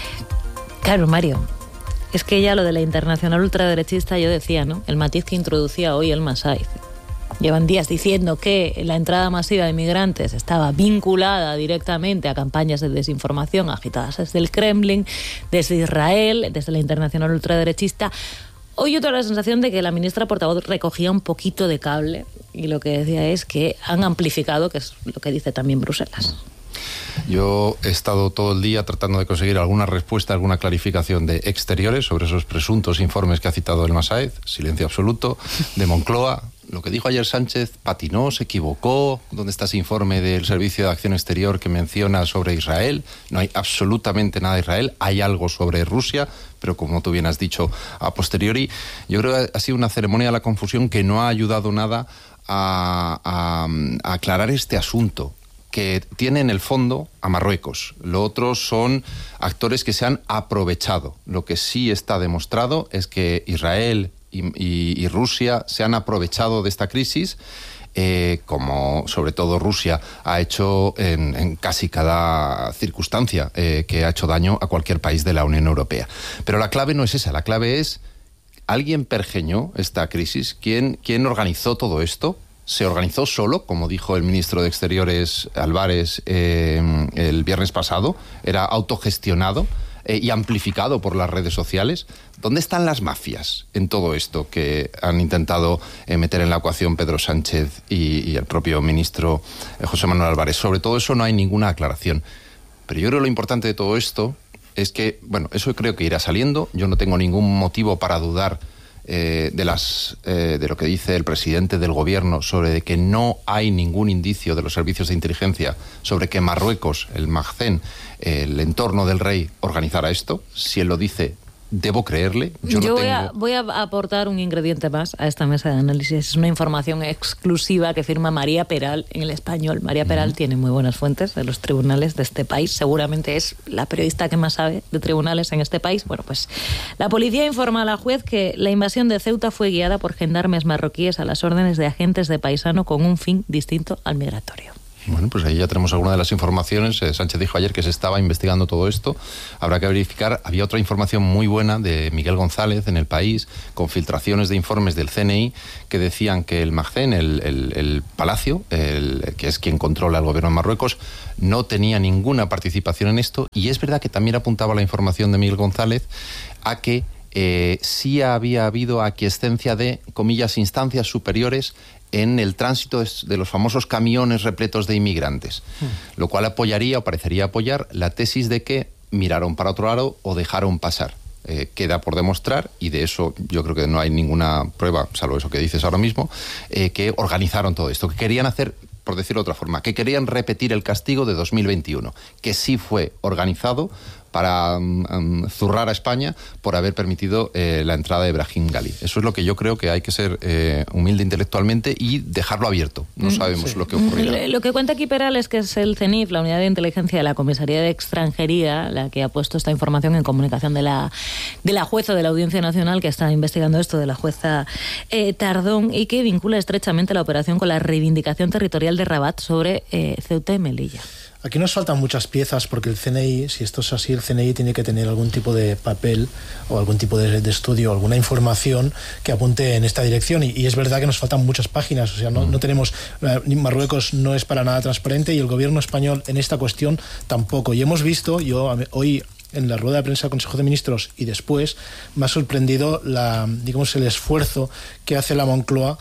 Claro, Mario, es que ya lo de la internacional ultraderechista, yo decía, ¿no? El matiz que introducía hoy el Masaid. Llevan días diciendo que la entrada masiva de migrantes estaba vinculada directamente a campañas de desinformación agitadas desde el Kremlin, desde Israel, desde la internacional ultraderechista. Hoy yo tengo la sensación de que la ministra portavoz recogía un poquito de cable y lo que decía es que han amplificado, que es lo que dice también Bruselas. Yo he estado todo el día tratando de conseguir alguna respuesta, alguna clarificación de Exteriores sobre esos presuntos informes que ha citado el Masaid, silencio absoluto, de Moncloa. Lo que dijo ayer Sánchez, patinó, se equivocó. ¿Dónde está ese informe del Servicio de Acción Exterior que menciona sobre Israel? No hay absolutamente nada de Israel. Hay algo sobre Rusia, pero como tú bien has dicho, a posteriori. Yo creo que ha sido una ceremonia de la confusión que no ha ayudado nada a, a, a aclarar este asunto, que tiene en el fondo a Marruecos. Lo otro son actores que se han aprovechado. Lo que sí está demostrado es que Israel y, y, y Rusia se han aprovechado de esta crisis, eh, como sobre todo Rusia ha hecho en, en casi cada circunstancia eh, que ha hecho daño a cualquier país de la Unión Europea. Pero la clave no es esa, la clave es: ¿alguien pergeñó esta crisis? ¿Quién, quién organizó todo esto? ¿Se organizó solo, como dijo el ministro de Exteriores Álvarez eh, el viernes pasado? ¿Era autogestionado eh, y amplificado por las redes sociales? ¿Dónde están las mafias en todo esto que han intentado eh, meter en la ecuación Pedro Sánchez y, y el propio ministro eh, José Manuel Álvarez? Sobre todo eso no hay ninguna aclaración. Pero yo creo que lo importante de todo esto es que, bueno, eso creo que irá saliendo. Yo no tengo ningún motivo para dudar Eh, de las eh, de lo que dice el presidente del gobierno sobre de que no hay ningún indicio de los servicios de inteligencia sobre que Marruecos, el Magzen, el entorno del rey, organizara esto. Si él lo dice, debo creerle. Yo, Yo no voy, tengo... a, voy a aportar un ingrediente más a esta mesa de análisis. Es una información exclusiva que firma María Peral en El Español. María Peral uh-huh. tiene muy buenas fuentes de los tribunales de este país. Seguramente es la periodista que más sabe de tribunales en este país. Bueno, pues la policía informa a la juez que la invasión de Ceuta fue guiada por gendarmes marroquíes a las órdenes de agentes de paisano con un fin distinto al migratorio. Bueno, pues ahí ya tenemos alguna de las informaciones. Eh, Sánchez dijo ayer que se estaba investigando todo esto. Habrá que verificar. Había otra información muy buena de Miguel González en El País, con filtraciones de informes del C N I que decían que el Magzen, el, el, el palacio, el, que es quien controla el gobierno de Marruecos, no tenía ninguna participación en esto. Y es verdad que también apuntaba la información de Miguel González a que eh, sí había habido aquiescencia de, comillas, instancias superiores en el tránsito de los famosos camiones repletos de inmigrantes, mm. lo cual apoyaría o parecería apoyar la tesis de que miraron para otro lado o dejaron pasar. Eh, queda por demostrar, y de eso yo creo que no hay ninguna prueba, salvo eso que dices ahora mismo, eh, que organizaron todo esto, que querían hacer por decirlo de otra forma, que querían repetir el castigo de dos mil veintiuno, que sí fue organizado para um, zurrar a España por haber permitido eh, la entrada de Brahim Ghali. Eso es lo que yo creo que hay que ser eh, humilde intelectualmente y dejarlo abierto. No sabemos sí. lo que ocurrirá. Lo que cuenta aquí Perales, que es el CENIF, la Unidad de Inteligencia de la Comisaría de Extranjería, la que ha puesto esta información en comunicación de la, de la jueza de la Audiencia Nacional, que está investigando esto, de la jueza eh, Tardón, y que vincula estrechamente la operación con la reivindicación territorial de Rabat sobre eh, Ceuta y Melilla. Aquí nos faltan muchas piezas porque el C N I, si esto es así, el C N I tiene que tener algún tipo de papel o algún tipo de, de estudio, alguna información que apunte en esta dirección. Y, y es verdad que nos faltan muchas páginas, o sea, no, no tenemos, Marruecos no es para nada transparente y el gobierno español en esta cuestión tampoco. Y hemos visto, yo hoy en la rueda de prensa del Consejo de Ministros y después, me ha sorprendido la, digamos, el esfuerzo que hace la Moncloa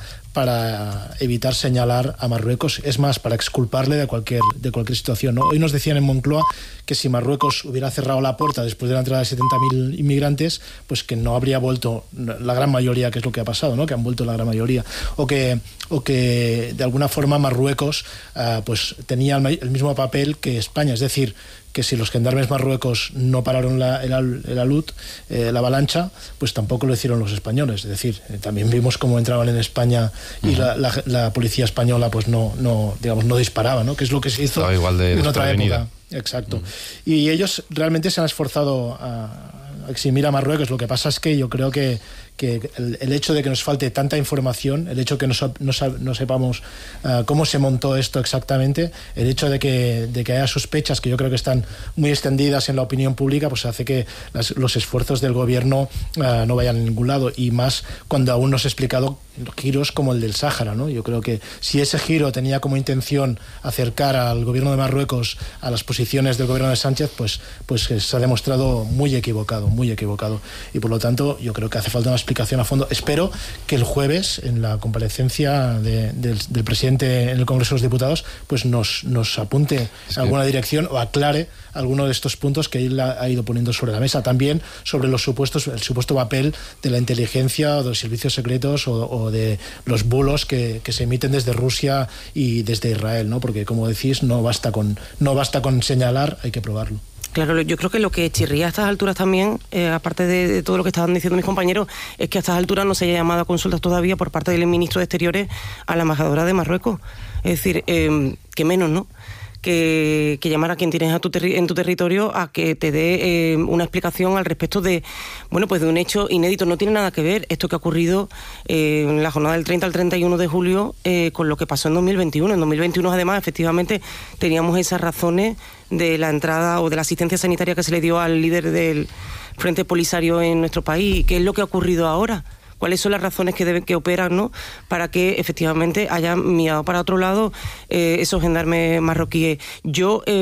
para evitar señalar a Marruecos, es más, para exculparle de cualquier, de cualquier situación, ¿no? Hoy nos decían en Moncloa que si Marruecos hubiera cerrado la puerta después de la entrada de setenta mil inmigrantes, pues que no habría vuelto la gran mayoría, que es lo que ha pasado, ¿no? Que han vuelto la gran mayoría. O que, o que de alguna forma Marruecos uh, pues tenía el, el mismo papel que España, es decir, que si los gendarmes Marruecos no pararon la, el, el alud, eh, la avalancha, pues tampoco lo hicieron los españoles. Es decir, eh, también vimos cómo entraban en España y uh-huh. la, la, la policía española pues no, no, digamos, no disparaba, ¿no? Que es lo que se hizo Estaba igual de en otra época. Exacto. Uh-huh. Y ellos realmente se han esforzado a, a eximir a Marruecos. Lo que pasa es que yo creo que que el, el hecho de que nos falte tanta información, el hecho de que no, no, no sepamos uh, cómo se montó esto exactamente, el hecho de que, de que haya sospechas que yo creo que están muy extendidas en la opinión pública, pues hace que las, los esfuerzos del gobierno uh, no vayan a ningún lado, y más cuando aún no se ha explicado giros como el del Sáhara, ¿no? Yo creo que si ese giro tenía como intención acercar al gobierno de Marruecos a las posiciones del gobierno de Sánchez, pues, pues se ha demostrado muy equivocado, muy equivocado. Y por lo tanto, yo creo que hace falta una explicación a fondo. Espero que el jueves, en la comparecencia de, del, del presidente en el Congreso de los Diputados, pues nos, nos apunte es alguna que... dirección o aclare alguno de estos puntos que él ha, ha ido poniendo sobre la mesa. También sobre los supuestos, el supuesto papel de la inteligencia o de los servicios secretos o, o de los bulos que, que se emiten desde Rusia y desde Israel, ¿no? Porque, como decís, no basta con, no basta con señalar, hay que probarlo. Claro, yo creo que lo que chirría a estas alturas también, eh, aparte de, de todo lo que estaban diciendo mis compañeros, es que a estas alturas no se haya llamado a consultas todavía por parte del ministro de Exteriores a la embajadora de Marruecos. Es decir, eh, que menos, ¿no? Que, que llamar a quien tienes a tu terri- en tu territorio a que te dé eh, una explicación al respecto de, bueno, pues de un hecho inédito. No tiene nada que ver esto que ha ocurrido eh, en la jornada del treinta al treinta y uno de julio eh, con lo que pasó en dos mil veintiuno. En dos mil veintiuno, además, efectivamente, teníamos esas razones de la entrada o de la asistencia sanitaria que se le dio al líder del Frente Polisario en nuestro país. ¿Qué es lo que ha ocurrido ahora? ¿Cuáles son las razones que deben, que operan, ¿no?, para que efectivamente hayan mirado para otro lado eh, esos gendarmes marroquíes? Yo, eh,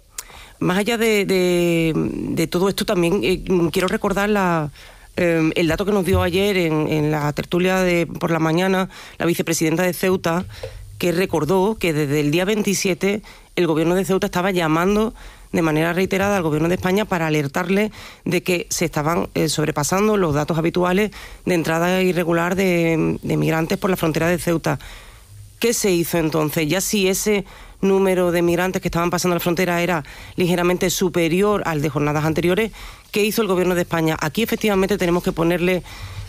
más allá de, de, de todo esto, también eh, quiero recordar la, eh, el dato que nos dio ayer en, en la tertulia de por la mañana la vicepresidenta de Ceuta, que recordó que desde el día veintisiete el gobierno de Ceuta estaba llamando de manera reiterada al gobierno de España para alertarle de que se estaban eh, sobrepasando los datos habituales de entrada irregular de, de migrantes por la frontera de Ceuta. ¿Qué se hizo entonces? Ya si ese número de migrantes que estaban pasando la frontera era ligeramente superior al de jornadas anteriores, ¿qué hizo el gobierno de España? Aquí efectivamente tenemos que ponerle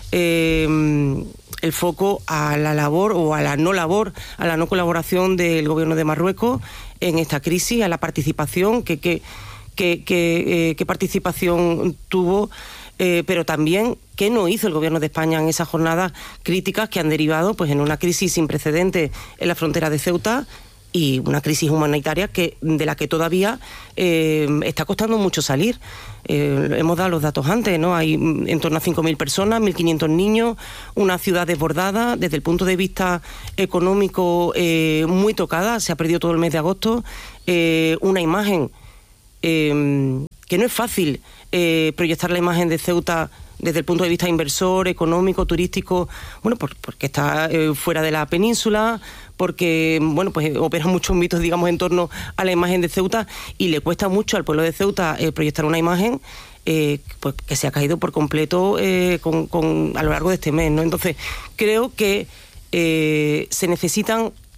eh, el foco a la labor o a la no labor, a la no colaboración del gobierno de Marruecos en esta crisis, a la participación, que, que, que, que, eh, qué participación tuvo, eh, pero también qué no hizo el gobierno de España en esas jornadas críticas que han derivado pues en una crisis sin precedentes en la frontera de Ceuta y una crisis humanitaria que de la que todavía eh, está costando mucho salir. Eh, hemos dado los datos antes, ¿no? Hay en torno a cinco mil personas, mil quinientos niños, una ciudad desbordada, desde el punto de vista económico eh, muy tocada, se ha perdido todo el mes de agosto, eh, una imagen eh, que no es fácil eh, proyectar la imagen de Ceuta desde el punto de vista inversor, económico, turístico, bueno, por, porque está eh, fuera de la península, porque, bueno, pues operan muchos mitos, digamos, en torno a la imagen de Ceuta, y le cuesta mucho al pueblo de Ceuta eh, proyectar una imagen eh, pues, que se ha caído por completo eh, con, con, a lo largo de este mes, ¿no? Entonces, creo que eh, se necesitan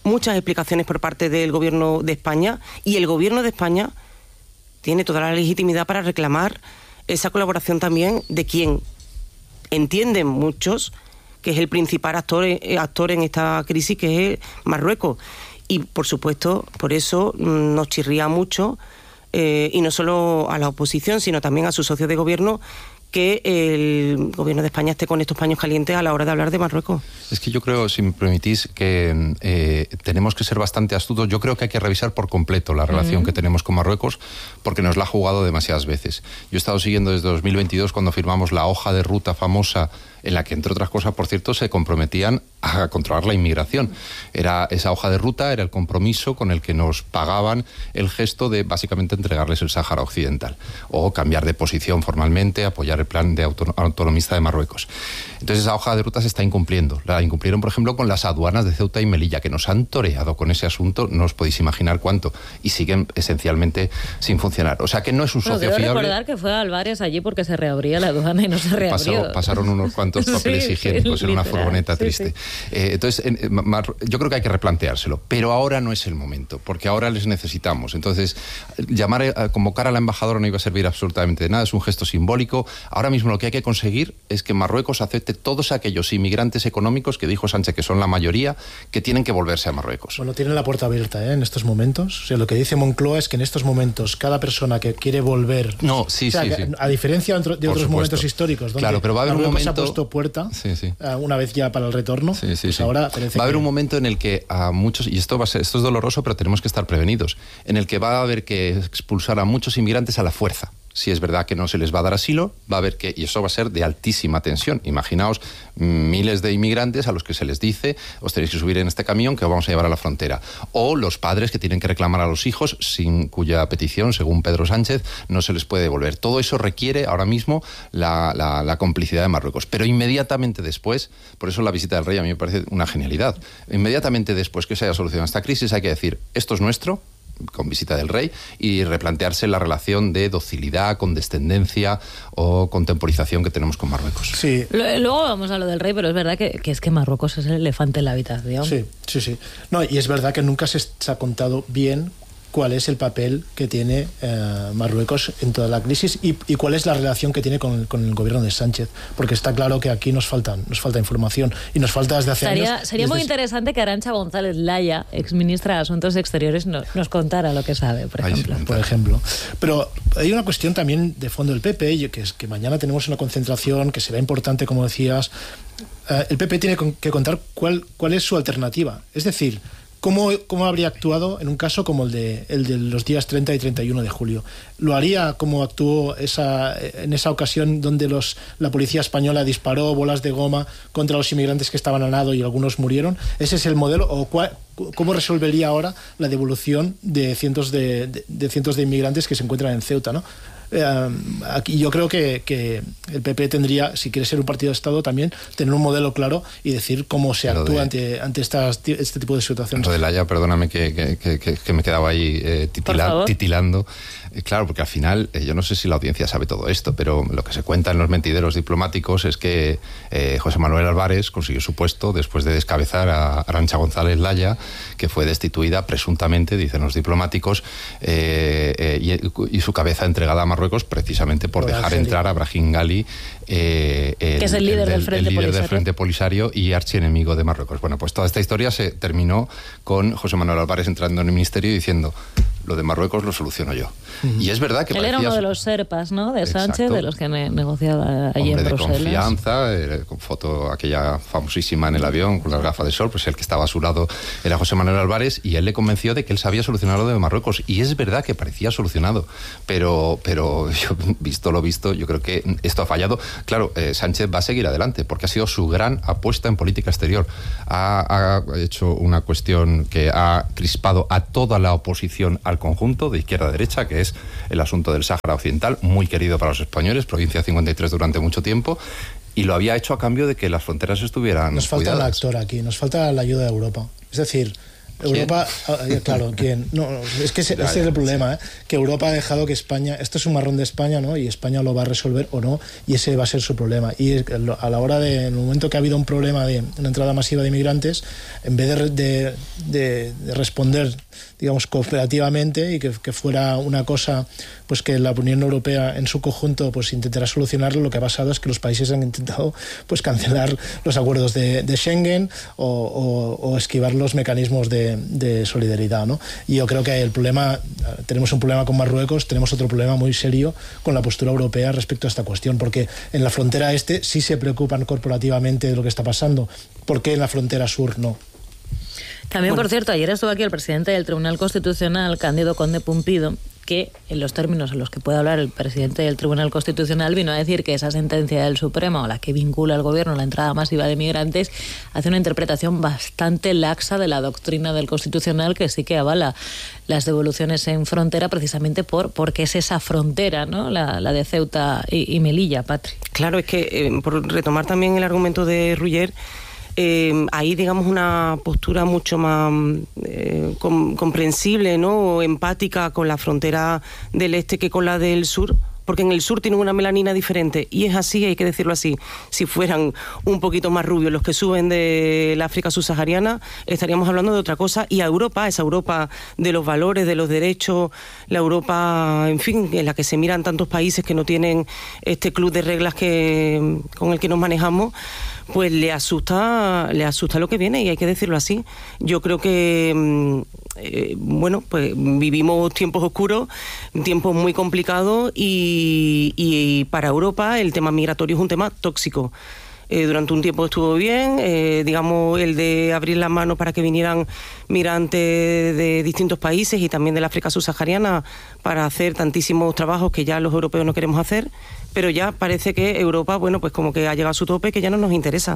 muchas explicaciones por parte del Gobierno de España, y el Gobierno de España tiene toda la legitimidad para reclamar esa colaboración también de quien entienden muchos que es el principal actor, actor en esta crisis, que es Marruecos. Y, por supuesto, por eso nos chirría mucho, eh, y no solo a la oposición, sino también a sus socios de gobierno, que el Gobierno de España esté con estos paños calientes a la hora de hablar de Marruecos. Es que yo creo, si me permitís, que eh, tenemos que ser bastante astutos. Yo creo que hay que revisar por completo la relación uh-huh. que tenemos con Marruecos, porque nos la ha jugado demasiadas veces. Yo he estado siguiendo desde dos mil veintidós, cuando firmamos la hoja de ruta famosa, en la que, entre otras cosas, por cierto, se comprometían a controlar la inmigración. Era esa hoja de ruta, era el compromiso con el que nos pagaban el gesto de, básicamente, entregarles el Sáhara Occidental, o cambiar de posición formalmente, apoyar el plan de auto- autonomista de Marruecos. Entonces, esa hoja de ruta se está incumpliendo. La incumplieron, por ejemplo, con las aduanas de Ceuta y Melilla, que nos han toreado con ese asunto, no os podéis imaginar cuánto, y siguen esencialmente sin funcionar. O sea, que no es un bueno, socio quiero fiable. recordar que fue a Álvarez allí porque se reabría la aduana y no se reabrió. Pasó, pasaron unos cuantos papeles sí, higiénicos sí, en una literal, furgoneta sí, triste. Sí. Eh, entonces, en, en, Mar- yo creo que hay que replanteárselo, pero ahora no es el momento, porque ahora les necesitamos. Entonces, llamar a, a convocar a la embajadora no iba a servir absolutamente de nada, es un gesto simbólico. Ahora mismo lo que hay que conseguir es que Marruecos acepte todos aquellos inmigrantes económicos que dijo Sánchez, que son la mayoría, que tienen que volverse a Marruecos. Bueno, tienen la puerta abierta, ¿eh? En estos momentos. O sea, lo que dice Moncloa es que en estos momentos cada persona que quiere volver... No, sí, o sea, sí, que, sí. A diferencia de otros supuesto. momentos históricos, donde claro, pero va a haber un Marruecos momento... ha puesto puerta, sí, sí. Uh, una vez ya para el retorno, sí, sí, pues sí. ahora va a haber que... un momento en el que a muchos, y esto va a ser, esto es doloroso, pero tenemos que estar prevenidos, en el que va a haber que expulsar a muchos inmigrantes a la fuerza. Si es verdad que no se les va a dar asilo, va a haber que, y eso va a ser de altísima tensión. Imaginaos miles de inmigrantes a los que se les dice, os tenéis que subir en este camión que os vamos a llevar a la frontera. O los padres que tienen que reclamar a los hijos, sin cuya petición, según Pedro Sánchez, no se les puede devolver. Todo eso requiere ahora mismo la, la, la complicidad de Marruecos. Pero inmediatamente después, por eso la visita del rey a mí me parece una genialidad, inmediatamente después que se haya solucionado esta crisis hay que decir, esto es nuestro, con visita del rey, y replantearse la relación de docilidad, condescendencia o contemporización que tenemos con Marruecos. Sí. Luego vamos a lo del rey, pero es verdad que, que es que Marruecos es el elefante en la habitación. Sí, sí, sí. No, y es verdad que nunca se, se ha contado bien cuál es el papel que tiene eh, Marruecos en toda la crisis y, y cuál es la relación que tiene con, con el gobierno de Sánchez, porque está claro que aquí nos faltan, nos falta información y nos falta desde hace Estaría, años. Sería desde... muy interesante que Arantxa González Laya, exministra de Asuntos Exteriores, no, nos contara lo que sabe, por ejemplo. Por ejemplo. Pero hay una cuestión también de fondo del P P, que es que mañana tenemos una concentración que será importante, como decías. Eh, el P P tiene que contar cuál, cuál es su alternativa. Es decir, ¿Cómo, ¿Cómo habría actuado en un caso como el de, el de los días treinta y treinta y uno de julio? ¿Lo haría como actuó esa, en esa ocasión donde los, la policía española disparó bolas de goma contra los inmigrantes que estaban a nado y algunos murieron? ¿Ese es el modelo? ¿O cuál, cómo resolvería ahora la devolución de cientos de, de, de cientos de inmigrantes que se encuentran en Ceuta, ¿no? Eh, aquí yo creo que, que el P P tendría, si quiere ser un partido de Estado, también tener un modelo claro y decir cómo se Lo actúa de, ante, ante estas, este tipo de situaciones. Lo de Laya, perdóname que, que, que, que me quedaba ahí eh, titila, titilando. Eh, claro, porque al final, eh, yo no sé si la audiencia sabe todo esto, pero lo que se cuenta en los mentideros diplomáticos es que eh, José Manuel Álvarez consiguió su puesto después de descabezar a Arantxa González Laya, que fue destituida presuntamente, dicen los diplomáticos, eh, eh, y, y su cabeza entregada a Marruecos precisamente por, por dejar Argelia. entrar a Brahim Ghali, eh, el, que es el líder, el del, del, Frente el líder Polisario. del Frente Polisario y archienemigo de Marruecos. Bueno, pues toda esta historia se terminó con José Manuel Álvarez entrando en el ministerio y diciendo: lo de Marruecos lo soluciono yo. Uh-huh. Y es verdad que él parecía... era uno de los serpas, ¿no?, de Sánchez, Exacto. de los que ne- negociaba allí Hombre en Bruselas. de confianza, eh, con foto aquella famosísima en el avión con las gafas de sol, pues el que estaba a su lado era José Manuel Álvarez, y él le convenció de que él sabía solucionar lo de Marruecos, y es verdad que parecía solucionado, pero, pero yo, visto lo visto, yo creo que esto ha fallado. Claro, eh, Sánchez va a seguir adelante, porque ha sido su gran apuesta en política exterior. Ha, ha hecho una cuestión que ha crispado a toda la oposición al conjunto, de izquierda a derecha, que es el asunto del Sáhara Occidental, muy querido para los españoles, provincia cincuenta y tres durante mucho tiempo, y lo había hecho a cambio de que las fronteras estuvieran Nos falta cuidadas. un actor aquí, nos falta la ayuda de Europa. Es decir, Europa, ¿quién? Claro, ¿quién? No, es que ese, ese es el problema, ¿eh? Que Europa ha dejado que España, esto es un marrón de España, ¿no? Y España lo va a resolver o no, y ese va a ser su problema. Y a la hora de, en el momento que ha habido un problema de una entrada masiva de inmigrantes, en vez de, de, de, de responder, digamos, cooperativamente y que, que fuera una cosa pues que la Unión Europea en su conjunto pues intentara solucionarlo, lo que ha pasado es que los países han intentado pues cancelar los acuerdos de, de Schengen o, o, o esquivar los mecanismos de, de solidaridad, ¿no? Y yo creo que el problema, tenemos un problema con Marruecos, tenemos otro problema muy serio con la postura europea respecto a esta cuestión, porque en la frontera este sí se preocupan corporativamente de lo que está pasando, ¿por qué en la frontera sur no? También, Bueno. por cierto, ayer estuvo aquí el presidente del Tribunal Constitucional, Cándido Conde Pumpido, que en los términos en los que puede hablar el presidente del Tribunal Constitucional vino a decir que esa sentencia del Supremo, la que vincula al gobierno a la entrada masiva de migrantes, hace una interpretación bastante laxa de la doctrina del Constitucional, que sí que avala las devoluciones en frontera precisamente por porque es esa frontera, ¿no? La, la de Ceuta y, y Melilla, Patri. Claro, es que eh, por retomar también el argumento de Ruller, Eh, hay, digamos, una postura mucho más eh, com- comprensible, ¿no? O empática con la frontera del este que con la del sur, porque en el sur tienen una melanina diferente, y es así, hay que decirlo así. Si fueran un poquito más rubios los que suben de la África subsahariana, estaríamos hablando de otra cosa, y a Europa, esa Europa de los valores, de los derechos, la Europa, en fin, en la que se miran tantos países que no tienen este club de reglas que con el que nos manejamos, pues le asusta, le asusta lo que viene, y hay que decirlo así. Yo creo que, eh, bueno, pues vivimos tiempos oscuros, tiempos muy complicados, y, y para Europa el tema migratorio es un tema tóxico. Eh, durante un tiempo estuvo bien, eh, digamos, el de abrir las manos para que vinieran migrantes de distintos países y también de la África subsahariana para hacer tantísimos trabajos que ya los europeos no queremos hacer, pero ya parece que Europa, bueno, pues como que ha llegado a su tope, que ya no nos interesa.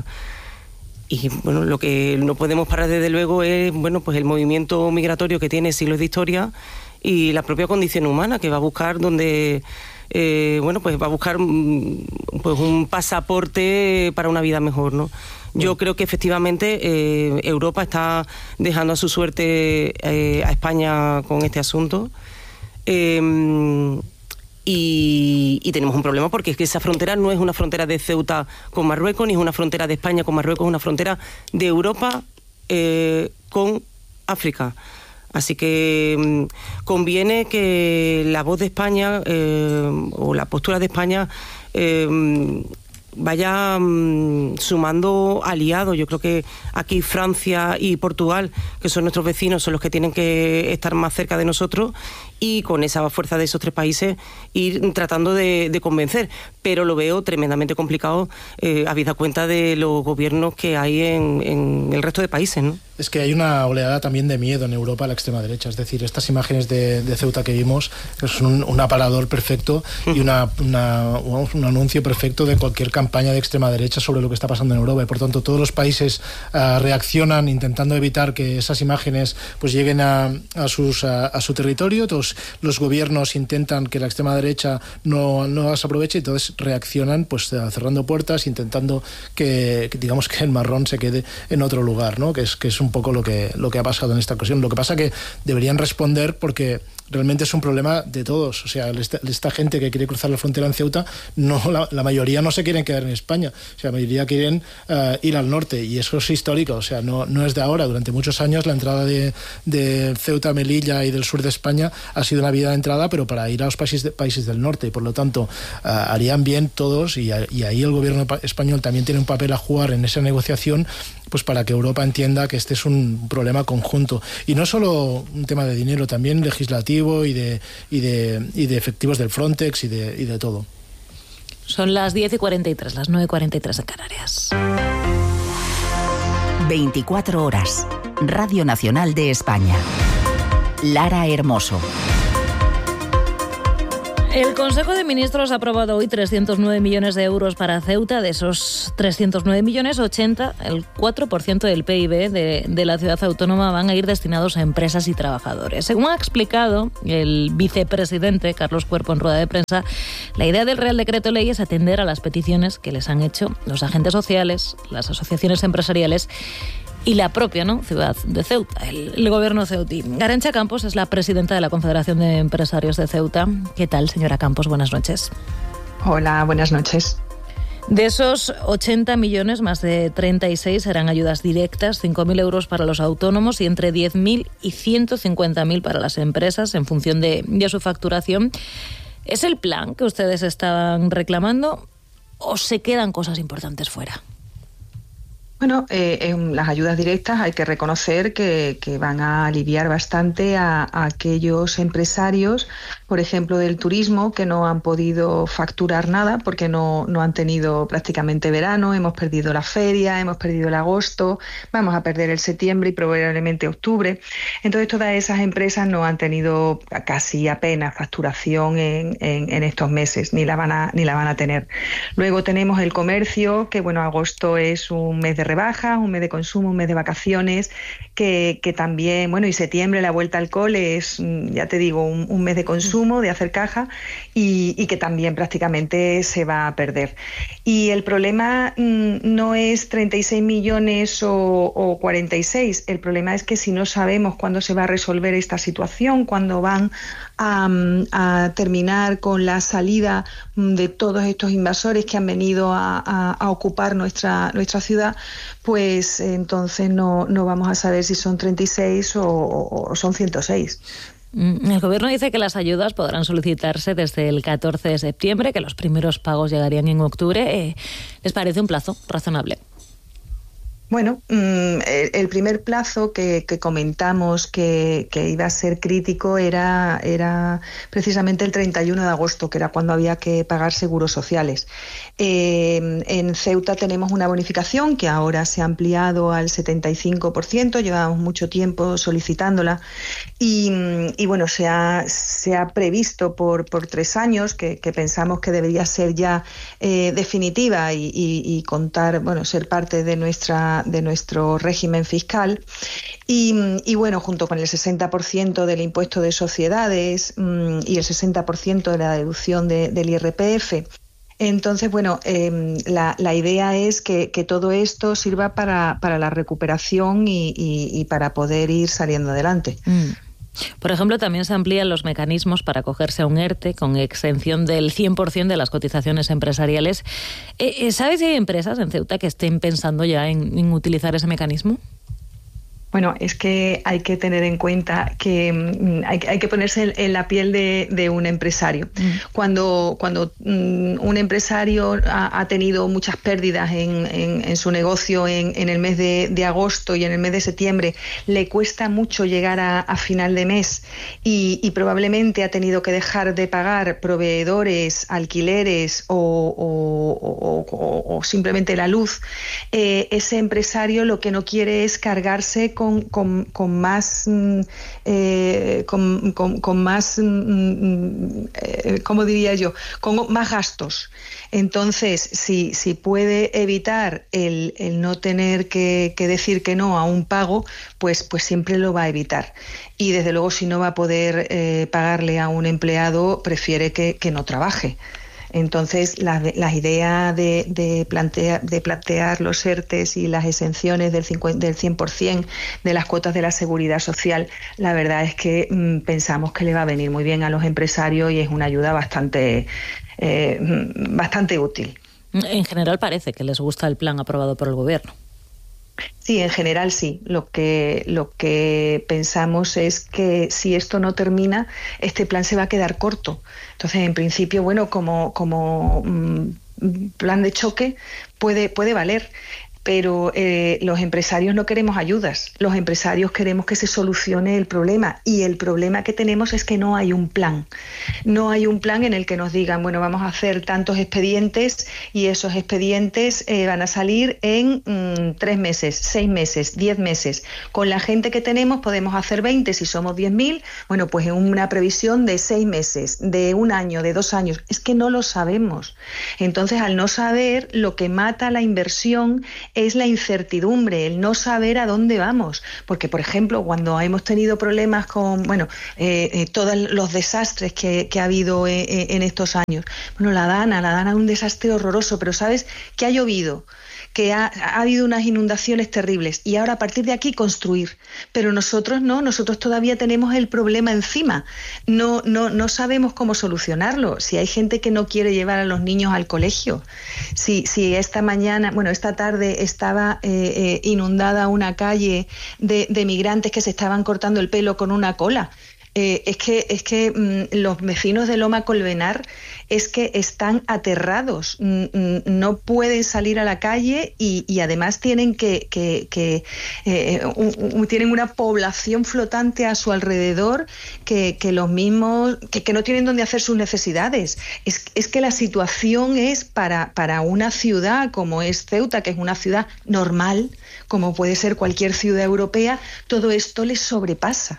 Y bueno, lo que no podemos parar desde luego es, bueno, pues el movimiento migratorio que tiene siglos de historia y la propia condición humana, que va a buscar donde... Eh, bueno, pues va a buscar pues un pasaporte para una vida mejor, ¿no? Yo creo que efectivamente eh, Europa está dejando a su suerte eh, a España con este asunto, eh, y, y tenemos un problema porque es que esa frontera no es una frontera de Ceuta con Marruecos, ni es una frontera de España con Marruecos, es una frontera de Europa eh, con África. Así que mmm, conviene que la voz de España eh, o la postura de España eh, vaya mmm, sumando aliados. Yo creo que aquí Francia y Portugal, que son nuestros vecinos, son los que tienen que estar más cerca de nosotros, y con esa fuerza de esos tres países ir tratando de, de convencer. Pero lo veo tremendamente complicado, eh, habida cuenta de los gobiernos que hay en, en el resto de países, ¿no? Es que hay una oleada también de miedo en Europa a la extrema derecha. Es decir, estas imágenes de, de Ceuta que vimos es un, un aparador perfecto y una, una, un anuncio perfecto de cualquier campaña de extrema derecha sobre lo que está pasando en Europa. Y por tanto, todos los países uh, reaccionan intentando evitar que esas imágenes pues lleguen a, a, sus, a, a su territorio. Todos los gobiernos intentan que la extrema derecha no, no las aproveche, y entonces reaccionan pues cerrando puertas, intentando que, que digamos que el marrón se quede en otro lugar, ¿no? Que es, que es un poco lo que, lo que ha pasado en esta ocasión. Lo que pasa que deberían responder, porque realmente es un problema de todos. O sea, esta, esta gente que quiere cruzar la frontera en Ceuta, no, la, la mayoría no se quieren quedar en España. O sea, la mayoría quieren uh, ir al norte, y eso es histórico. O sea, no, no es de ahora. Durante muchos años la entrada de, de Ceuta, Melilla y del sur de España ha sido una vía de entrada, pero para ir a los países, de, países del norte. Y por lo tanto, uh, harían bien todos, y, y ahí el gobierno español también tiene un papel a jugar en esa negociación, pues para que Europa entienda que este es un problema conjunto. Y no solo un tema de dinero, también legislativo y de, y de, y de efectivos del Frontex y de, y de todo. Son las diez y cuarenta y tres, las nueve y cuarenta y tres de Canarias. veinticuatro horas. Radio Nacional de España. Lara Hermoso. El Consejo de Ministros ha aprobado hoy trescientos nueve millones de euros para Ceuta. De esos trescientos nueve millones, ochenta, el cuatro por ciento del P I B de, de la ciudad autónoma, van a ir destinados a empresas y trabajadores. Según ha explicado el vicepresidente Carlos Cuerpo en rueda de prensa, la idea del Real Decreto Ley es atender a las peticiones que les han hecho los agentes sociales, las asociaciones empresariales y la propia, ¿no?, ciudad de Ceuta, el, el gobierno ceutí. Arantxa Campos es la presidenta de la Confederación de Empresarios de Ceuta. ¿Qué tal, señora Campos? Buenas noches. Hola, buenas noches. De esos ochenta millones, más de treinta y seis serán ayudas directas, cinco mil euros para los autónomos y entre diez mil y ciento cincuenta mil para las empresas en función de, de su facturación. ¿Es el plan que ustedes estaban reclamando o se quedan cosas importantes fuera? Bueno, eh, en las ayudas directas hay que reconocer que, que van a aliviar bastante a, a aquellos empresarios, por ejemplo, del turismo, que no han podido facturar nada porque no, no han tenido prácticamente verano, hemos perdido la feria, hemos perdido el agosto, vamos a perder el septiembre y probablemente octubre. Entonces, todas esas empresas no han tenido casi apenas facturación en, en, en estos meses, ni la van a, ni la van a tener. Luego tenemos el comercio, que bueno, agosto es un mes de rebajas, un mes de consumo, un mes de vacaciones, que, que también, bueno, y septiembre, la vuelta al cole es, ya te digo, un, un mes de consumo, de hacer caja, y, y que también prácticamente se va a perder. Y el problema mmm, no es treinta y seis millones o, o cuarenta y seis, el problema es que si no sabemos cuándo se va a resolver esta situación, cuándo van a, a terminar con la salida de todos estos invasores que han venido a, a, a ocupar nuestra, nuestra ciudad, pues entonces no, no vamos a saber si son treinta y seis o, o son ciento seis. El gobierno dice que las ayudas podrán solicitarse desde el catorce de septiembre, que los primeros pagos llegarían en octubre. ¿Les parece un plazo razonable? Bueno, el primer plazo que, que comentamos que, que iba a ser crítico era, era precisamente el treinta y uno de agosto, que era cuando había que pagar seguros sociales. Eh, en Ceuta tenemos una bonificación que ahora se ha ampliado al setenta y cinco por ciento, llevamos mucho tiempo solicitándola y, y bueno, se ha, se ha previsto por, por tres años, que, que pensamos que debería ser ya eh, definitiva y, y, y contar, bueno, ser parte de nuestra de nuestro régimen fiscal y, y bueno, junto con el sesenta por ciento del impuesto de sociedades mmm, y el sesenta por ciento de la deducción de, del I R P F. Entonces, bueno, eh, la, la idea es que, que todo esto sirva para, para la recuperación y, y, y para poder ir saliendo adelante. Mm. Por ejemplo, también se amplían los mecanismos para acogerse a un ERTE con exención del cien por ciento de las cotizaciones empresariales. Eh, ¿Sabes si hay empresas en Ceuta que estén pensando ya en, en utilizar ese mecanismo? Bueno, es que hay que tener en cuenta que mm, hay, hay que ponerse en, en la piel de, de un empresario. Mm. Cuando, cuando mm, un empresario ha, ha tenido muchas pérdidas en, en, en su negocio en, en el mes de, de agosto y en el mes de septiembre, le cuesta mucho llegar a, a final de mes y, y probablemente ha tenido que dejar de pagar proveedores, alquileres o, o, o, o, o simplemente la luz. Eh, ese empresario lo que no quiere es cargarse con Con, con, con más eh, con, con, con más eh, ¿cómo diría yo? Con más gastos. Entonces, si, si puede evitar el, el no tener que, que decir que no a un pago, pues, pues siempre lo va a evitar. Y desde luego, si no va a poder eh, pagarle a un empleado, prefiere que, que no trabaje. Entonces, la, la idea de, de, plantear, de plantear los ERTES y las exenciones del, cincuenta, del cien por ciento de las cuotas de la seguridad social, la verdad es que mmm, pensamos que le va a venir muy bien a los empresarios y es una ayuda bastante, eh, bastante útil. En general parece que les gusta el plan aprobado por el gobierno. Sí, en general sí. Lo que, lo que pensamos es que si esto no termina, este plan se va a quedar corto. Entonces, en principio, bueno, como, como mmm, plan de choque puede, puede valer. Pero eh, los empresarios no queremos ayudas, los empresarios queremos que se solucione el problema y el problema que tenemos es que no hay un plan. No hay un plan en el que nos digan, bueno, vamos a hacer tantos expedientes y esos expedientes eh, van a salir en mmm, tres meses, seis meses, diez meses. Con la gente que tenemos podemos hacer veinte, si somos diez mil, bueno, pues en una previsión de seis meses, de un año, de dos años. Es que no lo sabemos. Entonces, al no saber, lo que mata la inversión es la incertidumbre, el no saber a dónde vamos. Porque, por ejemplo, cuando hemos tenido problemas con, bueno, eh, eh, todos los desastres que, que ha habido eh, eh, en estos años. Bueno, la Dana, la Dana es un desastre horroroso, pero ¿sabes qué ha llovido? que ha, ha habido unas inundaciones terribles y ahora a partir de aquí construir. Pero nosotros no, nosotros todavía tenemos el problema encima. No, no, no sabemos cómo solucionarlo. Si hay gente que no quiere llevar a los niños al colegio, si, si esta mañana, bueno, esta tarde estaba eh, eh, inundada una calle de, de migrantes que se estaban cortando el pelo con una cola. Eh, es que, es que mmm, los vecinos de Loma Colmenar es que están aterrados, mm, no pueden salir a la calle y, y además tienen que, que, que eh, un, un, tienen una población flotante a su alrededor que, que los mismos que, que no tienen dónde hacer sus necesidades. Es, es que la situación es para, para una ciudad como es Ceuta, que es una ciudad normal, como puede ser cualquier ciudad europea, todo esto les sobrepasa.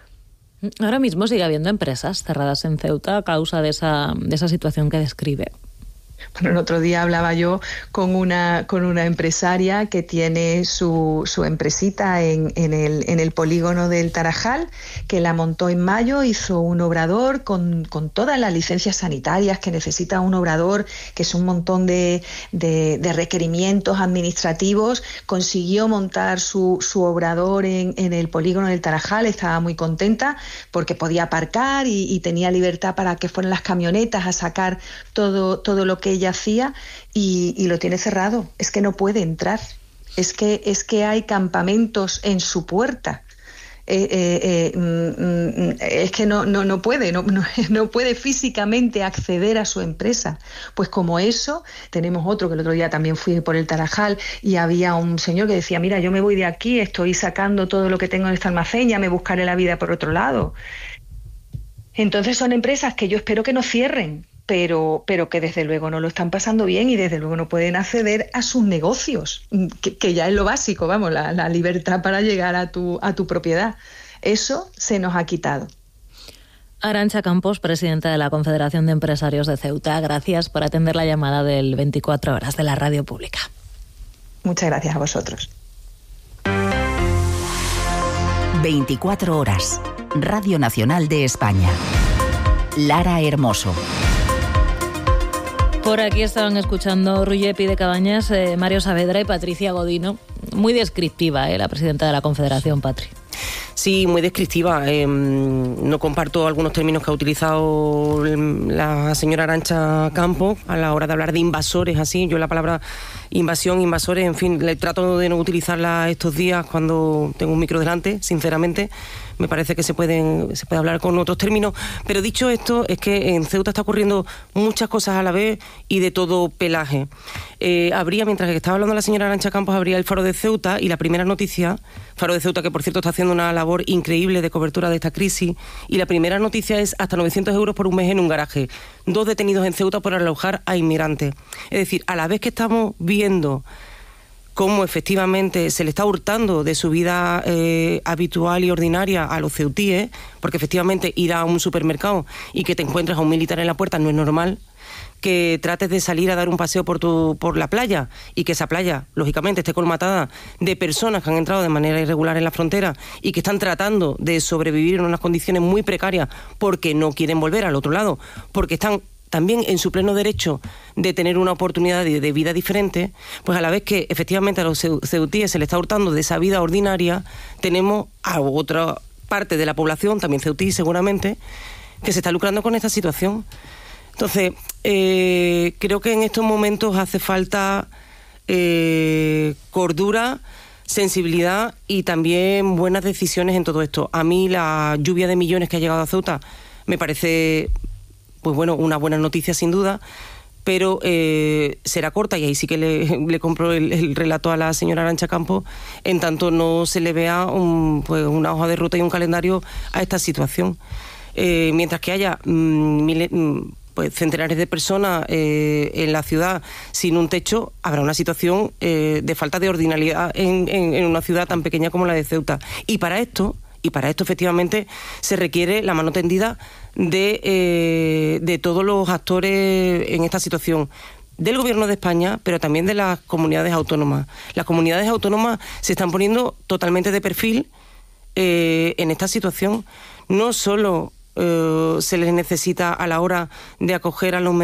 Ahora mismo sigue habiendo empresas cerradas en Ceuta a causa de esa, de esa situación que describe. Bueno, el otro día hablaba yo con una, con una empresaria que tiene su, su empresita en, en, el, en el polígono del Tarajal, que la montó en mayo, hizo un obrador con, con todas las licencias sanitarias que necesita un obrador, que es un montón de, de, de requerimientos administrativos, consiguió montar su, su obrador en, en el polígono del Tarajal, estaba muy contenta porque podía aparcar y, y tenía libertad para que fueran las camionetas a sacar todo, todo lo que ella hacía y, y lo tiene cerrado. Es que no puede entrar. Es que, es que hay campamentos en su puerta. Eh, eh, eh, mm, es que no, no, no puede, no, no, no puede físicamente acceder a su empresa. Pues como eso, tenemos otro que el otro día también fui por el Tarajal y había un señor que decía, mira, yo me voy de aquí, estoy sacando todo lo que tengo en este almacén, ya me buscaré la vida por otro lado. Entonces son empresas que yo espero que no cierren, pero, pero que desde luego no lo están pasando bien y desde luego no pueden acceder a sus negocios, que, que ya es lo básico, vamos, la, la libertad para llegar a tu, a tu propiedad. Eso se nos ha quitado. Arantxa Campos, presidenta de la Confederación de Empresarios de Ceuta, gracias por atender la llamada del veinticuatro horas de la radio pública. Muchas gracias a vosotros. veinticuatro horas, Radio Nacional de España. Lara Hermoso. Por aquí estaban escuchando Ruyepi de Cabañas, eh, Mario Saavedra y Patricia Godino. Muy descriptiva, eh, la presidenta de la Confederación, Patri. Sí, muy descriptiva. Eh, no comparto algunos términos que ha utilizado la señora Arantxa Campos a la hora de hablar de invasores, así. Yo la palabra invasión, invasores, en fin, le trato de no utilizarla estos días cuando tengo un micro delante, sinceramente. Me parece que se pueden se puede hablar con otros términos, pero dicho esto, es que en Ceuta está ocurriendo muchas cosas a la vez y de todo pelaje. Eh, habría, mientras que estaba hablando la señora Arantxa Campos, habría el Faro de Ceuta y la primera noticia, Faro de Ceuta que por cierto está haciendo una labor increíble de cobertura de esta crisis, y la primera noticia es hasta novecientos euros por un mes en un garaje. Dos detenidos en Ceuta por alojar a inmigrantes. Es decir, a la vez que estamos viendo cómo efectivamente se le está hurtando de su vida eh, habitual y ordinaria a los ceutíes, porque efectivamente ir a un supermercado y que te encuentres a un militar en la puerta no es normal, que trates de salir a dar un paseo por tu por la playa y que esa playa, lógicamente, esté colmatada de personas que han entrado de manera irregular en la frontera y que están tratando de sobrevivir en unas condiciones muy precarias porque no quieren volver al otro lado, porque están también en su pleno derecho de tener una oportunidad de, de vida diferente, pues a la vez que efectivamente a los ceutíes se les está hurtando de esa vida ordinaria, tenemos a otra parte de la población, también ceutí seguramente, que se está lucrando con esta situación. Entonces, eh, creo que en estos momentos hace falta eh, cordura, sensibilidad y también buenas decisiones en todo esto. A mí la lluvia de millones que ha llegado a Ceuta me parece, pues bueno, una buena noticia sin duda, pero eh, será corta, y ahí sí que le, le compro el, el relato a la señora Arantxa Campos, en tanto no se le vea un, pues una hoja de ruta y un calendario a esta situación. Eh, mientras que haya mmm, mil, mmm, pues centenares de personas eh, en la ciudad sin un techo, habrá una situación eh, de falta de ordinalidad en, en, en una ciudad tan pequeña como la de Ceuta. Y para esto, y para esto efectivamente se requiere la mano tendida de, eh, de todos los actores en esta situación, del Gobierno de España, pero también de las comunidades autónomas. Las comunidades autónomas se están poniendo totalmente de perfil eh, en esta situación. No solo eh, se les necesita a la hora de acoger a los